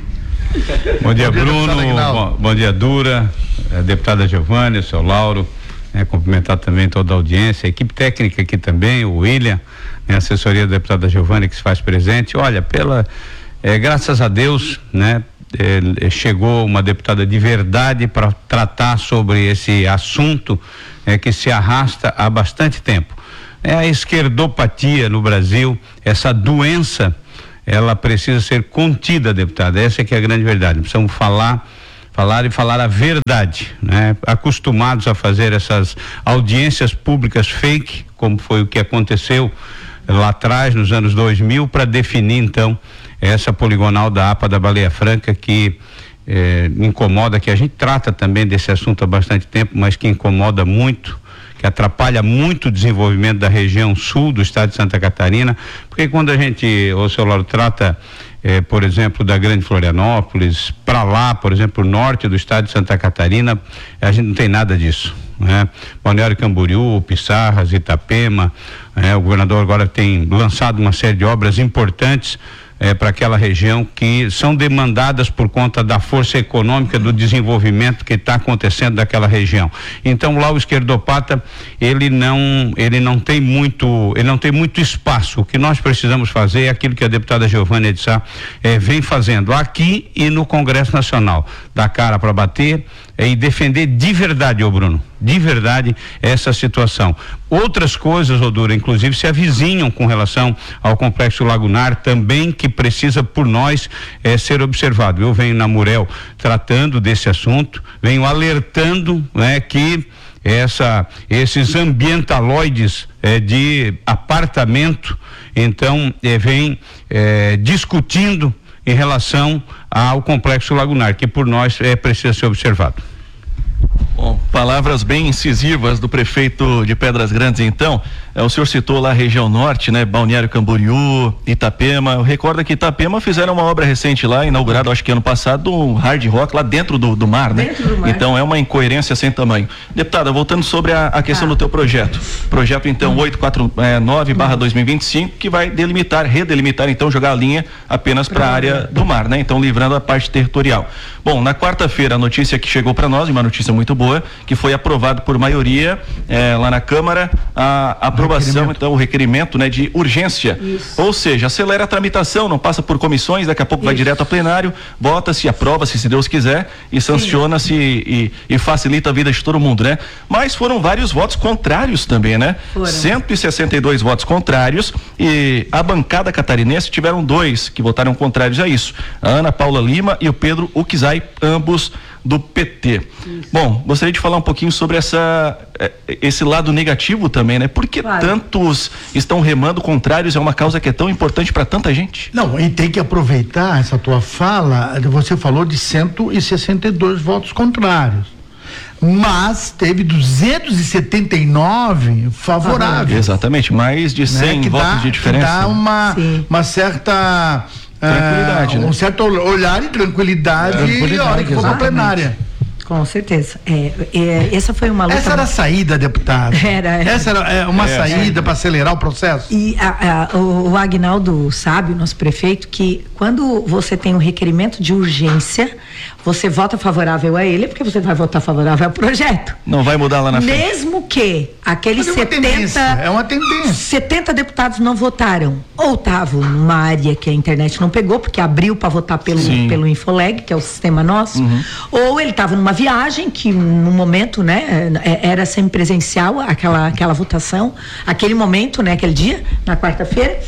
Bom dia, Bom dia, Bruno. deputado Aguinaldo. Bom, bom dia, Dura, a deputada Giovânia, o seu Lauro. Né, cumprimentar também toda a audiência, a equipe técnica aqui também, o William, né, a assessoria da deputada Giovânia que se faz presente. Olha, pela, é, graças a Deus, né, é, chegou uma deputada de verdade para tratar sobre esse assunto é, que se arrasta há bastante tempo. É a esquerdopatia no Brasil, essa doença, ela precisa ser contida, deputada. Essa é que é a grande verdade. Precisamos falar falar e falar a verdade, né? Acostumados a fazer essas audiências públicas fake, como foi o que aconteceu lá atrás, nos anos dois mil, para definir então essa poligonal da A P A da Baleia Franca, que eh, incomoda, que a gente trata também desse assunto há bastante tempo, mas que incomoda muito, que atrapalha muito o desenvolvimento da região sul do estado de Santa Catarina, porque quando a gente, o seu Lauro, trata Eh, por exemplo, da Grande Florianópolis, para lá, por exemplo, o norte do estado de Santa Catarina, a gente não tem nada disso, né? Balneário Camboriú, Pissarras, Itapema, eh, o governador agora tem lançado uma série de obras importantes eh, para aquela região que são demandadas por conta da força econômica, do desenvolvimento que está acontecendo daquela região. Então lá o esquerdopata, ele não, ele não tem muito, ele não tem muito espaço. O que nós precisamos fazer é aquilo que a deputada Giovânia de Sá eh, vem fazendo aqui e no Congresso Nacional, dar cara para bater eh, e defender de verdade, ô Bruno, de verdade essa situação. Outras coisas, Odura, inclusive se avizinham com relação ao Complexo Lagunar também, que precisa por nós eh, ser observado. Eu venho na Murel tratando desse assunto, venho alertando, né, que essa, esses ambientaloides eh, de apartamento, então eh, vem eh, discutindo em relação ao Complexo Lagunar, que por nós eh, precisa ser observado. Bom, palavras bem incisivas do prefeito de Pedras Grandes, então. É, o senhor citou lá a região norte, né? Balneário Camboriú, Itapema. Eu recordo que Itapema fizeram uma obra recente lá, inaugurada acho que ano passado, um hard rock lá dentro do, do mar, né? Dentro do mar. Então é uma incoerência sem tamanho. Deputada, voltando sobre a, a questão ah. do teu projeto. Projeto então hum. oitocentos e quarenta e nove barra dois mil e vinte e cinco, que vai delimitar, redelimitar, então jogar a linha apenas para a área do mar, né? Então livrando a parte territorial. Bom, na quarta-feira a notícia que chegou para nós, uma notícia muito boa, que foi aprovado por maioria eh, lá na Câmara a, a aprovação, então o requerimento, né, de urgência. Isso. Ou seja, acelera a tramitação, não passa por comissões, daqui a pouco Isso. vai direto a plenário, vota-se, aprova-se, se Deus quiser, e sanciona-se e, e facilita a vida de todo mundo, né? Mas foram vários votos contrários também, né? Foram. cento e sessenta e dois votos contrários, e a bancada catarinense tiveram dois que votaram contrários a isso. A Ana Paula Lima e o Pedro Uquizai, ambos do P T. Isso. Bom, gostaria de falar um pouquinho sobre essa, esse lado negativo também, né? Por que claro. tantos estão remando contrários a uma causa que é tão importante para tanta gente? Não, e tem que aproveitar essa tua fala, você falou de cento e sessenta e dois votos contrários, mas teve duzentos e setenta e nove favoráveis. Exatamente, mais de cem né? votos dá, de diferença. Dá uma, uma certa... tranquilidade, ah, né? Um certo olhar e tranquilidade, tranquilidade e hora que for pra plenária. Com certeza. É, é, essa foi uma luta. Essa era a saída, deputado. Era. era. Essa era é, uma é, saída é. para acelerar o processo. E a, a, o, o Aguinaldo sabe, o nosso prefeito, que quando você tem um requerimento de urgência, você vota favorável a ele, porque você vai votar favorável ao projeto. Não vai mudar lá na frente. Mesmo que aqueles Mas é uma setenta. tendência, é uma tendência. setenta deputados não votaram. Ou estavam numa área que a internet não pegou, porque abriu para votar pelo, pelo Infoleg, que é o sistema nosso. Uhum. Ou ele estava numa viagem que no momento, né, era semipresencial aquela aquela votação, aquele momento, né, aquele dia, na quarta-feira.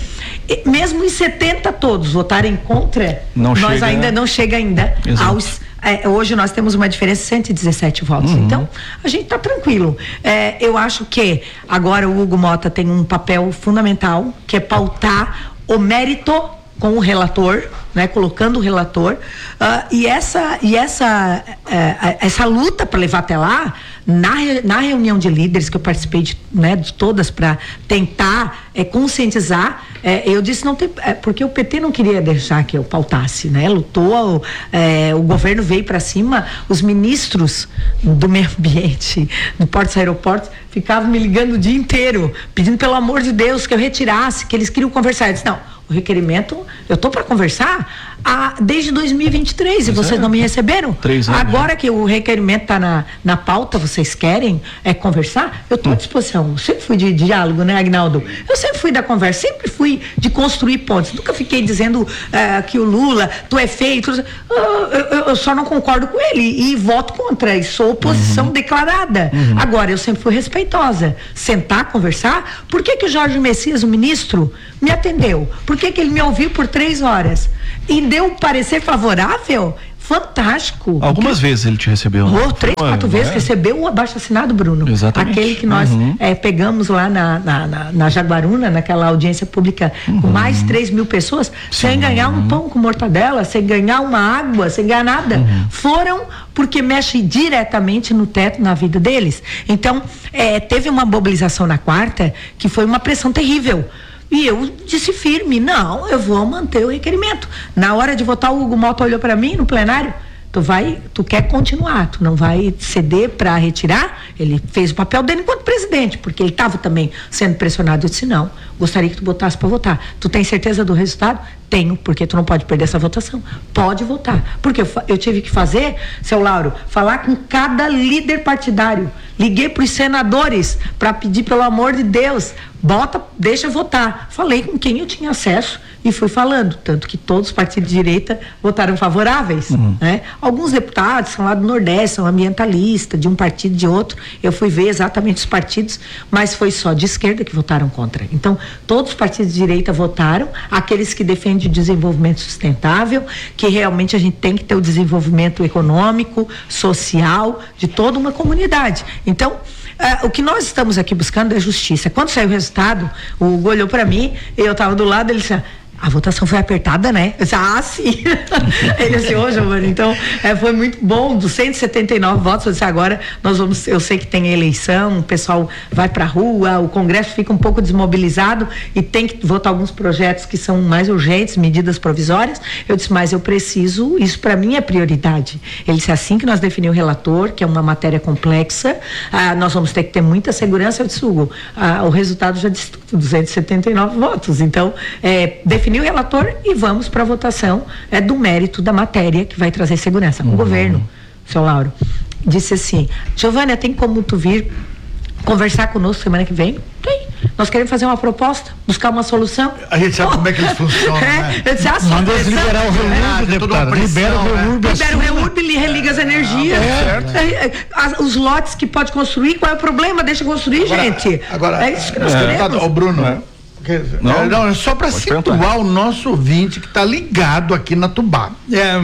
E mesmo em setenta todos votarem contra, não nós chega... ainda não chega ainda Exato. aos é, hoje nós temos uma diferença de cento e dezessete votos. Uhum. Então, a gente está tranquilo. É, eu acho que agora o Hugo Mota tem um papel fundamental, que é pautar o mérito com o relator, né, colocando o relator, uh, e essa e essa uh, essa luta para levar até lá, na, na reunião de líderes que eu participei de, né, de todas para tentar é, conscientizar, é, eu disse não tem, é, porque o P T não queria deixar que eu pautasse, né, lutou, é, o governo veio para cima, os ministros do meio ambiente, do Portos e Aeroportos ficavam me ligando o dia inteiro, pedindo pelo amor de Deus que eu retirasse, que eles queriam conversar. Eu disse, não, o requerimento, eu estou para conversar ah, desde dois mil e vinte e três e vocês é. não me receberam. Três anos, Agora né? que o requerimento está na, na pauta, vocês querem é, conversar? Eu estou à disposição. Eu sempre fui de, de diálogo, né, Agnaldo? Eu sempre fui da conversa, sempre fui de construir pontes. Nunca fiquei dizendo uh, que o Lula, tu é feio, tu... Uh, eu, eu só não concordo com ele e voto contra, e sou oposição uhum. declarada. Uhum. Agora, eu sempre fui respeitosa. Sentar, conversar. Por que que o Jorge Messias, o ministro, me atendeu? Por que que ele me ouviu por três horas? E deu um parecer favorável? Fantástico. Algumas que... vezes ele te recebeu. Oh, três, Uma, quatro vezes é? recebeu o abaixo-assinado, Bruno. Exatamente. Aquele que nós uhum. é, pegamos lá na, na, na, na Jaguaruna, naquela audiência pública, uhum. com mais de três mil pessoas, Sim. sem ganhar um pão com mortadela, sem ganhar uma água, sem ganhar nada. Uhum. Foram porque mexe diretamente no teto, na vida deles. Então, é, teve uma mobilização na quarta que foi uma pressão terrível. E eu disse firme, não, eu vou manter o requerimento. Na hora de votar, o Hugo Mota olhou para mim no plenário, tu vai, tu quer continuar, tu não vai ceder para retirar? Ele fez o papel dele enquanto presidente, porque ele estava também sendo pressionado. Eu disse, não, gostaria que tu botasse para votar. Tu tem certeza do resultado? Tenho, porque tu não pode perder essa votação. Pode votar. Porque eu, eu tive que fazer, seu Lauro, falar com cada líder partidário. Liguei para os senadores para pedir, pelo amor de Deus, bota, deixa eu votar. Falei com quem eu tinha acesso e fui falando, tanto que todos os partidos de direita votaram favoráveis, uhum. né? Alguns deputados são lá do Nordeste, são ambientalistas, de um partido, de outro, eu fui ver exatamente os partidos, mas foi só de esquerda que votaram contra. Então, todos os partidos de direita votaram, aqueles que defendem o desenvolvimento sustentável, que realmente a gente tem que ter o desenvolvimento econômico, social, de toda uma comunidade. Então, uh, o que nós estamos aqui buscando é justiça. Quando saiu o resultado, o Hugo olhou para mim, eu estava do lado, ele disse, a votação foi apertada, né? Eu disse, ah, sim. Ele disse, ô, Giovana, então é, foi muito bom, dos cento e setenta e nove votos, eu disse, agora nós vamos, eu sei que tem eleição, o pessoal vai pra rua, o Congresso fica um pouco desmobilizado e tem que votar alguns projetos que são mais urgentes, medidas provisórias. Eu disse, mas eu preciso, isso para mim é prioridade. Ele disse, assim que nós definimos o relator, que é uma matéria complexa, ah, nós vamos ter que ter muita segurança. Eu disse, Hugo, ah, o resultado já disse duzentos e setenta e nove votos, então, é, definir o relator e vamos para a votação é, do mérito da matéria que vai trazer segurança. O uhum. governo, seu Lauro, disse assim, Giovânia, tem como tu vir conversar conosco semana que vem? Tem. Nós queremos fazer uma proposta, buscar uma solução. A gente sabe oh. como é que eles funcionam, é, né? Eu disse, ah, manda liberar o REURB, deputado. Libera o REURB. Libera o REURB, ele religa as energias. Ah, é. As, os lotes que pode construir, qual é o problema? Deixa construir, agora, gente. Agora, é isso que nós é, queremos. Ô, Bruno, é. Não, não, é só para situar perguntar. O nosso ouvinte que está ligado aqui na Tubá. É,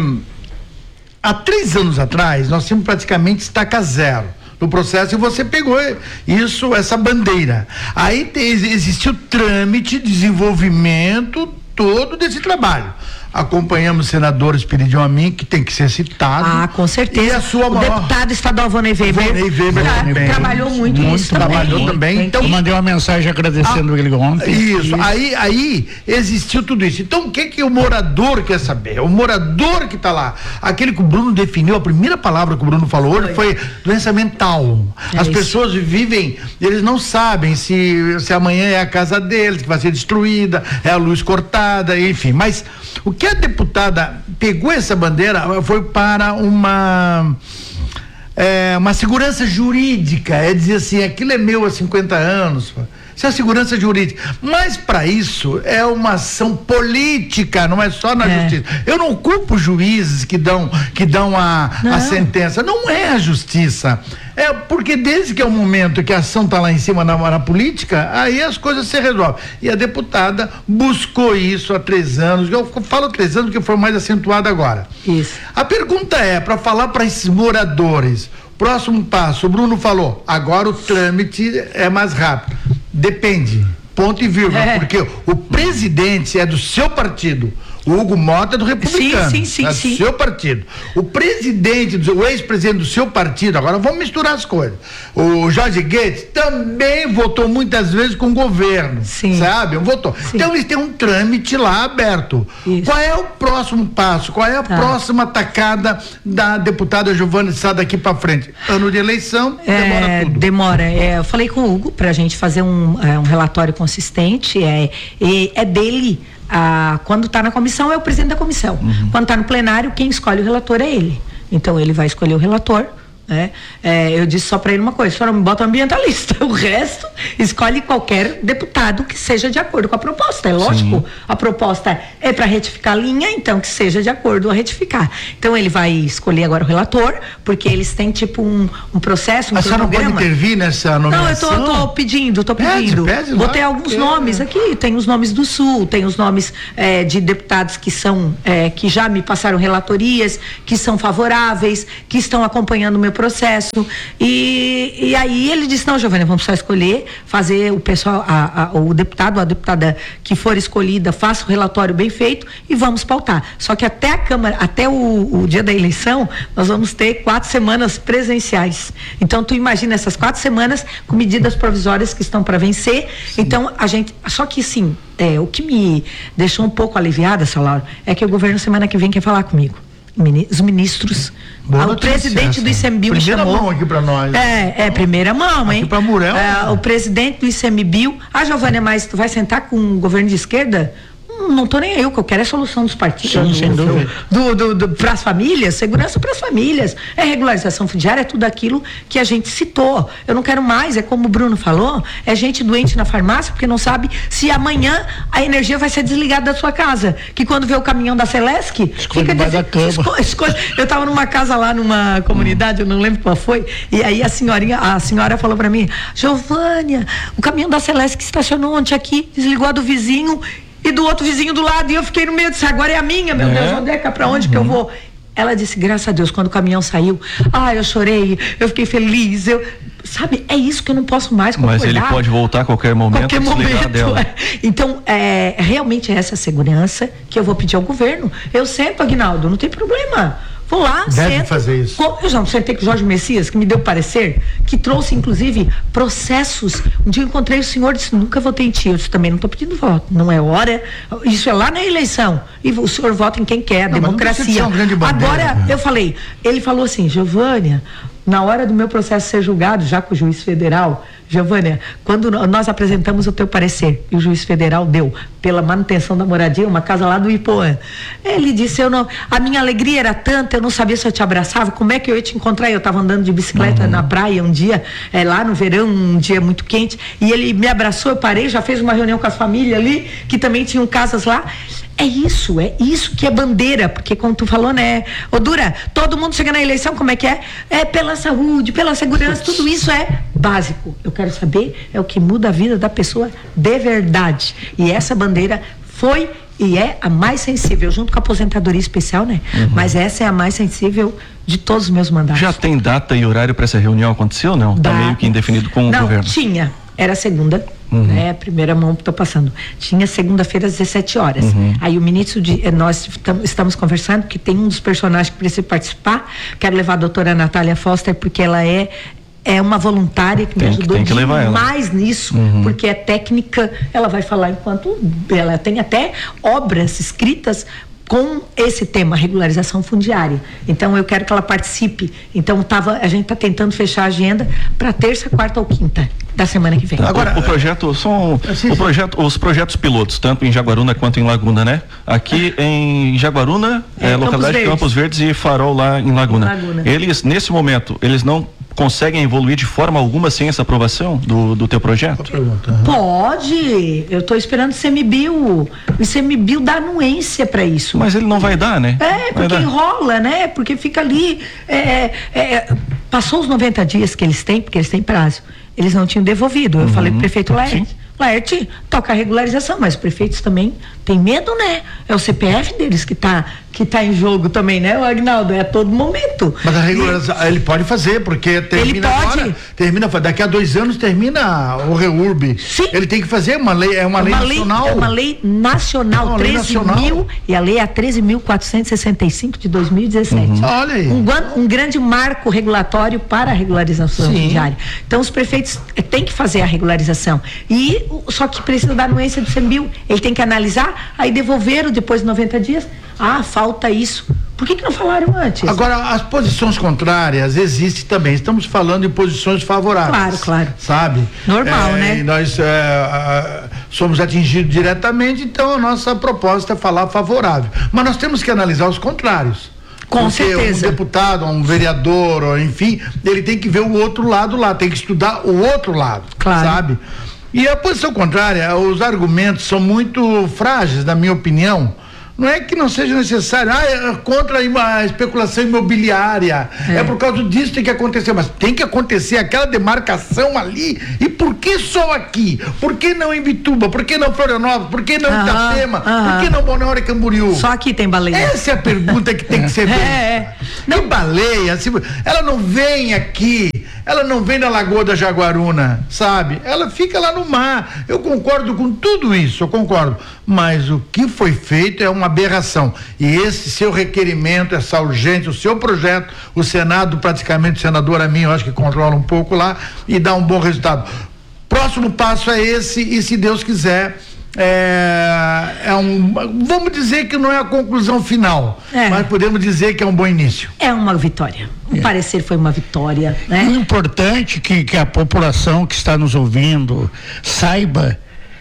há três anos atrás, nós tínhamos praticamente estaca zero no processo e você pegou isso, essa bandeira. Aí te, existiu trâmite, desenvolvimento todo desse trabalho. Acompanhamos senadores pediam a mim que tem que ser citado. Ah, com certeza. E a sua o maior... deputado estadual Vonei Weber, Vonei Weber tra também. trabalhou muito, muito nisso trabalhou também. também. Então, eu mandei uma mensagem agradecendo ah, ele ontem. Isso, isso. Aí, aí existiu tudo isso. Então o que que o morador quer saber? O morador que está lá, aquele que o Bruno definiu, a primeira palavra que o Bruno falou hoje foi, foi doença mental. É As isso. pessoas vivem, eles não sabem se, se amanhã é a casa deles que vai ser destruída, é a luz cortada, enfim. Mas o que a deputada pegou essa bandeira foi para uma é, uma segurança jurídica, é dizer assim, aquilo é meu há cinquenta anos, Isso é segurança jurídica. Mas para isso é uma ação política, não é só na é. justiça. Eu não culpo juízes que dão, que dão a, a sentença. Não é a justiça. É porque desde que é o momento que a ação está lá em cima na, na política, aí as coisas se resolvem. E a deputada buscou isso há três anos. Eu falo três anos porque foi mais acentuado agora. Isso. A pergunta é, para falar para esses moradores, próximo passo, o Bruno falou, agora o trâmite é mais rápido. Depende, ponto e vírgula, é. porque o presidente é do seu partido. O Hugo Mota é do Republicano. Sim, sim, sim, é do sim. seu partido. O presidente, o ex-presidente do seu partido, agora vamos misturar as coisas. O Jorge Guedes também votou muitas vezes com o governo. Sim. Sabe? Votou. Sim. Então eles têm um trâmite lá aberto. Isso. Qual é o próximo passo? Qual é a tá. próxima tacada da deputada Giovana Sá daqui para frente? Ano de eleição, demora é, tudo. Demora. É, eu falei com o Hugo pra gente fazer um, é, um relatório consistente. É, é, é dele. Ah, quando está na comissão é o presidente da comissão. Uhum. Quando está no plenário, quem escolhe o relator é ele. Então ele vai escolher o relator. Né? É, eu disse só para ele uma coisa: só não me bota ambientalista, o resto escolhe qualquer deputado que seja de acordo com a proposta. É lógico, sim, a proposta é para retificar a linha, então que seja de acordo a retificar. Então ele vai escolher agora o relator, porque eles têm tipo um, um processo, um a senhora não pode intervir nessa nomeação? Não, eu tô, tô pedindo, tô pedindo. Pede, pede Botei lá, alguns é. nomes aqui, tem os nomes do Sul, tem os nomes é, de deputados que são, é, que já me passaram relatorias, que são favoráveis, que estão acompanhando o meu processo, e, e aí ele disse: não, Giovana, vamos só escolher, fazer o pessoal, a, a, o deputado ou a deputada que for escolhida, faça o relatório bem feito e vamos pautar. Só que até a Câmara, até o, o dia da eleição, nós vamos ter quatro semanas presenciais. Então tu imagina essas quatro semanas com medidas provisórias que estão para vencer. Sim. Então a gente, só que sim, é, o que me deixou um pouco aliviada, Salário, é que o governo semana que vem quer falar comigo. Os ministros, Boa o notícia, presidente do I C M B I U me chamou. Primeira mão aqui para nós. É, é primeira mão, hein? Aqui para Murel. É, o presidente do I C M B I U. Ah, Giovânia, mas tu vai sentar com o governo de esquerda? Hum, não tô nem aí, o que eu quero é a solução dos partidos. Sim, sem dúvida. Do, do, do, para as famílias, segurança para as famílias. É regularização fundiária, é tudo aquilo que a gente citou. Eu não quero mais, é como o Bruno falou, é gente doente na farmácia porque não sabe se amanhã a energia vai ser desligada da sua casa. Que quando vê o caminhão da Celesc, escolhe fica debaixo da cama. Esco, escolhe, eu estava numa casa lá, numa comunidade, eu não lembro qual foi, e aí a senhorinha, a senhora falou para mim: Giovânia, o caminhão da Celesc estacionou ontem aqui, desligou a do vizinho e do outro vizinho do lado, e eu fiquei no meio disso, agora é a minha, meu é. Deus, onde é que é, pra onde uhum. que eu vou? Ela disse: graças a Deus, quando o caminhão saiu, ah, eu chorei, eu fiquei feliz, eu, sabe, é isso que eu não posso mais concordar. Mas ele pode voltar a qualquer momento, qualquer momento dela. É. Então, é, realmente é essa segurança que eu vou pedir ao governo. Eu sento, Aguinaldo, não tem problema. Vou lá, Deve sento. fazer isso. Eu já sentei com o Jorge Messias, que me deu parecer, que trouxe, inclusive, processos. Um dia eu encontrei o senhor e disse: nunca votei em ti. Eu disse: também não estou pedindo voto. Não é hora. Isso é lá na eleição. E o senhor vota em quem quer, não, democracia. Não um Agora, eu falei, ele falou assim: Giovânia, na hora do meu processo ser julgado, já com o juiz federal, Giovânia, quando nós apresentamos o teu parecer e o juiz federal deu pela manutenção da moradia, uma casa lá do Ipoã, ele disse: eu não, a minha alegria era tanta, eu não sabia se eu te abraçava, como é que eu ia te encontrar? Eu estava andando de bicicleta uhum. na praia um dia, é, lá no verão, um dia muito quente, e ele me abraçou, eu parei, já fez uma reunião com as famílias ali, que também tinham casas lá. É isso, é isso que é bandeira, porque como tu falou, né, ô Dura, todo mundo chega na eleição, como é que é? É pela saúde, pela segurança, tudo isso é básico. Eu quero saber é o que muda a vida da pessoa de verdade. E essa bandeira foi e é a mais sensível, junto com a aposentadoria especial, né? Uhum. Mas essa é a mais sensível de todos os meus mandatos. Já tem data e horário para essa reunião acontecer ou não? Está meio que indefinido com o não, governo. Não, tinha. Era segunda, uhum. né? Primeira mão que estou passando. Tinha segunda-feira às dezessete horas. Uhum. Aí o ministro, de, nós estamos conversando que tem um dos personagens que precisa participar. Quero levar a doutora Natália Foster, porque ela é é uma voluntária que tem, me ajudou tem que demais nisso, uhum. porque é técnica, ela vai falar enquanto ela tem até obras escritas com esse tema, regularização fundiária. Então eu quero que ela participe. Então tava, a gente está tentando fechar a agenda para terça, quarta ou quinta da semana que vem. Tá, agora o, o projeto são o projeto, os projetos pilotos, tanto em Jaguaruna quanto em Laguna, né? Aqui em Jaguaruna, é, é, localidade Campos Verdes. Campos Verdes e Farol lá em Laguna. Laguna. Eles nesse momento eles não conseguem evoluir de forma alguma sem essa aprovação do, do teu projeto? Pode, eu estou esperando o ICMBio, o ICMBio dá anuência para isso. Mas ele não vai dar, né? É, porque enrola, né? Porque fica ali, é, é, passou os noventa dias que eles têm, porque eles têm prazo, eles não tinham devolvido. Eu uhum. falei pro prefeito Laerte, Laerte, toca a regularização, mas os prefeitos também têm medo, né? É o C P F deles que tá, que tá em jogo também, né, o Agnaldo? É a todo momento. Mas a regularização, e... ele pode fazer, porque termina ele pode. Agora, termina, daqui a dois anos termina o REURB. Sim. Ele tem que fazer uma lei, é uma, uma lei, lei nacional. É uma lei nacional, uma treze mil, lei nacional. E a lei é a treze mil quatrocentos e sessenta e cinco de dois mil e dezessete. Uhum. Olha aí. Um, um grande marco regulatório para a regularização fundiária. Então os prefeitos têm que fazer a regularização. E só que precisa da anuência do ICMBio. Ele tem que analisar, aí devolveram depois de noventa dias. Ah, falta isso. Por que que não falaram antes? Agora, as posições contrárias existem também. Estamos falando em posições favoráveis. Claro, claro. Sabe? Normal, é, né? E nós é, somos atingidos diretamente, então a nossa proposta é falar favorável. Mas nós temos que analisar os contrários. Com Porque certeza. um deputado, um vereador, ou, enfim, ele tem que ver o outro lado lá, tem que estudar o outro lado. Claro. Sabe? E a posição contrária, os argumentos são muito frágeis, na minha opinião. Não é que não seja necessário, ah, é contra a especulação imobiliária, é. é por causa disso tem que acontecer, mas tem que acontecer aquela demarcação ali, e por que só aqui? Por que não em Bituba? Por que não Florianópolis? Por que não aham, Itapema? Aham. Por que não Balneário e Camboriú? Só aqui tem baleia. Essa é a pergunta que tem que ser feita. É, é. Não baleia, ela não vem aqui, ela não vem na Lagoa da Jaguaruna, sabe? Ela fica lá no mar. Eu concordo com tudo isso, eu concordo. Mas o que foi feito é uma aberração. E esse seu requerimento, essa urgência, o seu projeto, o Senado, praticamente o senador a mim, eu acho que controla um pouco lá e dá um bom resultado. Próximo passo é esse, e se Deus quiser, é, é um, vamos dizer que não é a conclusão final, é. mas podemos dizer que é um bom início. É uma vitória. O é. parecer foi uma vitória, né? O importante que, que a população que está nos ouvindo saiba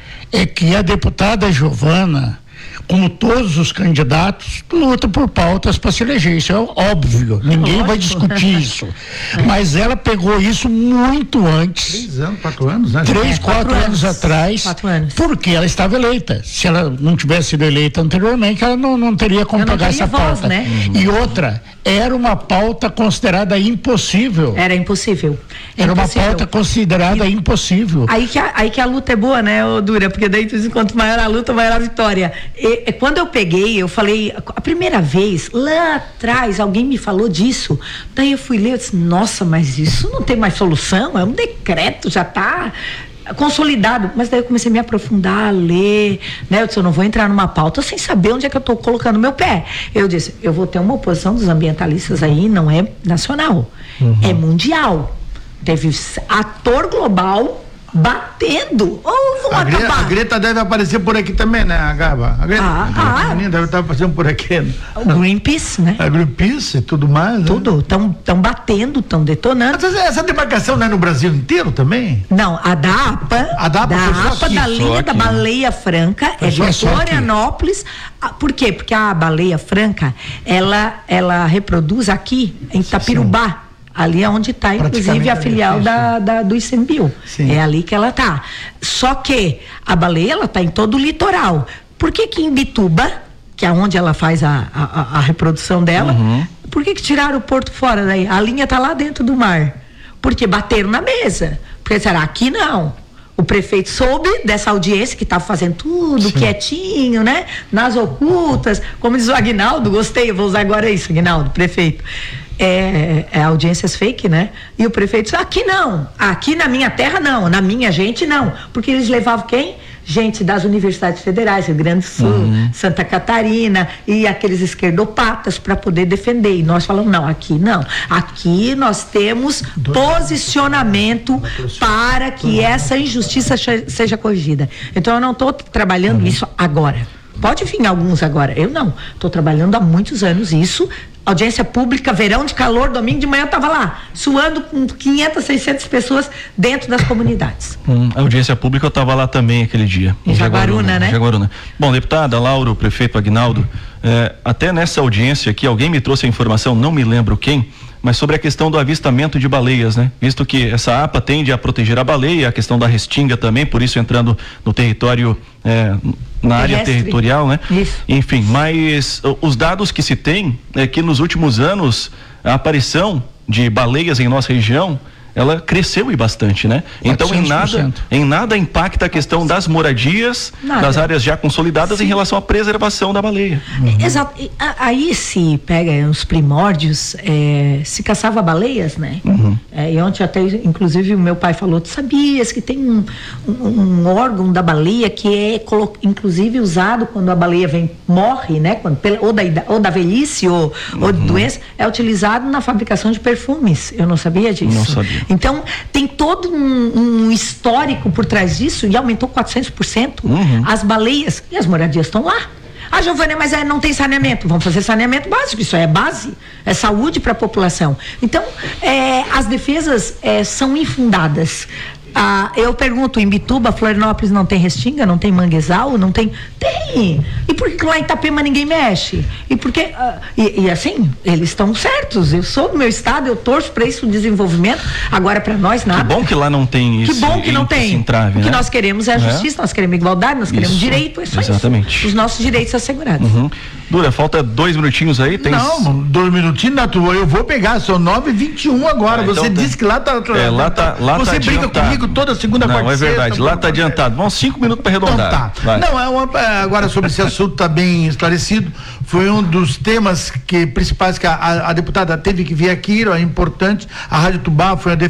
é que a deputada Giovana, como todos os candidatos, luta por pautas para se eleger. Isso é óbvio, ninguém Lógico. vai discutir isso. Mas ela pegou isso muito antes. Três anos, quatro anos, né? Três, é, quatro, quatro anos, anos atrás. Quatro anos. Porque ela estava eleita. Se ela não tivesse sido eleita anteriormente, ela não, não teria como pegar essa voz, pauta. Né? Uhum. E outra, era uma pauta considerada impossível. Era impossível. Era impossível. uma pauta considerada e, impossível. Aí que, a, aí que a luta é boa, né, ô Dura? Porque daí, quanto maior a luta, maior a vitória. E, e, quando eu peguei, eu falei, a primeira vez, lá atrás, alguém me falou disso. Daí eu fui ler, eu disse, nossa, mas isso não tem mais solução, é um decreto, já está consolidado. Mas daí eu comecei a me aprofundar, a ler, né? Eu disse, eu não vou entrar numa pauta sem saber onde é que eu estou colocando meu pé. Eu disse, eu vou ter uma oposição dos ambientalistas aí, não é nacional, uhum. é mundial. Teve ator global batendo. Ou a, Gre a Greta deve aparecer por aqui também, né, a Gaba? A Greta, ah, a Greta ah, deve estar aparecendo por aqui. Né? O Greenpeace, né? A Greenpeace e tudo mais. Tudo. Estão tão batendo, estão detonando. Mas essa demarcação não é no Brasil inteiro também? Não, a da APA, a da APA, da, APA, da linha da Baleia Franca, é de Florianópolis. Por quê? Porque a Baleia Franca, ela, ela reproduz aqui em Itapirubá. Sim. Ali é onde está, inclusive, a filial da, da, do ICMBio. Sim. É ali que ela está. Só que a baleia, ela está em todo o litoral. Por que que em Bituba, que é onde ela faz a, a, a reprodução dela, uhum. por que que tiraram o porto fora daí? A linha está lá dentro do mar. Porque bateram na mesa. Porque será? Aqui não. O prefeito soube dessa audiência que estava fazendo tudo Sim. quietinho, né? Nas ocultas. Como diz o Agnaldo, gostei, eu vou usar agora isso, Agnaldo, prefeito. É, é audiências fake, né? E o prefeito disse, aqui não, aqui na minha terra não, na minha gente não, porque eles levavam quem? Gente das universidades federais, Rio Grande do Sul, uhum. Santa Catarina e aqueles esquerdopatas para poder defender, e nós falamos, não, aqui não, aqui nós temos posicionamento para que essa injustiça seja corrigida. Então eu não estou trabalhando uhum. isso agora. Pode vir alguns agora, eu não, estou trabalhando há muitos anos isso. Audiência pública, verão de calor, domingo de manhã eu estava lá, suando com quinhentas, seiscentas pessoas dentro das comunidades. Hum, a audiência pública eu estava lá também aquele dia. Em Jaguaruna, Jaguaruna, né? Jaguaruna. Bom, deputada Laura, prefeito Agnaldo, é, até nessa audiência aqui, alguém me trouxe a informação, não me lembro quem, mas sobre a questão do avistamento de baleias, né? Visto que essa APA tende a proteger a baleia, a questão da restinga também, por isso entrando no território, é, na área territorial, né? Isso. Enfim, mas os dados que se tem é que nos últimos anos a aparição de baleias em nossa região, ela cresceu e bastante, né? Então em nada, em nada impacta a questão das moradias, nada. Das áreas já consolidadas. Sim. Em relação à preservação da baleia. Uhum. Exato. E, a, aí se pega os primórdios, é, se caçava baleias, né? Uhum. É, e ontem até, inclusive, o meu pai falou, tu sabias que tem um, um, um órgão da baleia que é, inclusive, usado quando a baleia vem, morre, né? Quando, ou, da, ou da velhice ou, uhum. ou de doença, é utilizado na fabricação de perfumes. Eu não sabia disso. Não sabia. Então, tem todo um, um histórico por trás disso e aumentou quatrocentos por cento. Uhum. As baleias e as moradias estão lá. Ah, Giovânia, mas é, não tem saneamento. Vamos fazer saneamento básico, isso é base, é saúde para a população. Então, é, as defesas é, são infundadas. Ah, eu pergunto, em Bituba, Florianópolis não tem restinga, não tem manguezal, não tem... Tem! E por que lá em Itapema ninguém mexe? E porque... Ah, e, e assim, eles estão certos, eu sou do meu estado, eu torço para isso, o desenvolvimento, agora para nós nada. Que bom que lá não tem isso. Que bom que não tem. Entrave, o que né? nós queremos é a justiça, é? Nós queremos igualdade, nós queremos isso. Direito, é só Exatamente. Isso. Os nossos direitos assegurados. Uhum. Dura, falta dois minutinhos aí? Tem... Não, dois minutinhos, Nato, eu vou pegar, são nove e vinte e um agora, ah, então você tá... disse que lá tá... É, lá tá, lá você tá briga adiantado. Comigo toda segunda, não, quarta e sexta. Não, é verdade, lá tá adiantado. Vamos cinco minutos para arredondar. Então tá. Não, é uma, agora sobre esse assunto tá bem esclarecido, foi um dos temas que, principais que a, a, a deputada teve que vir aqui, é importante, a Rádio Tubá foi a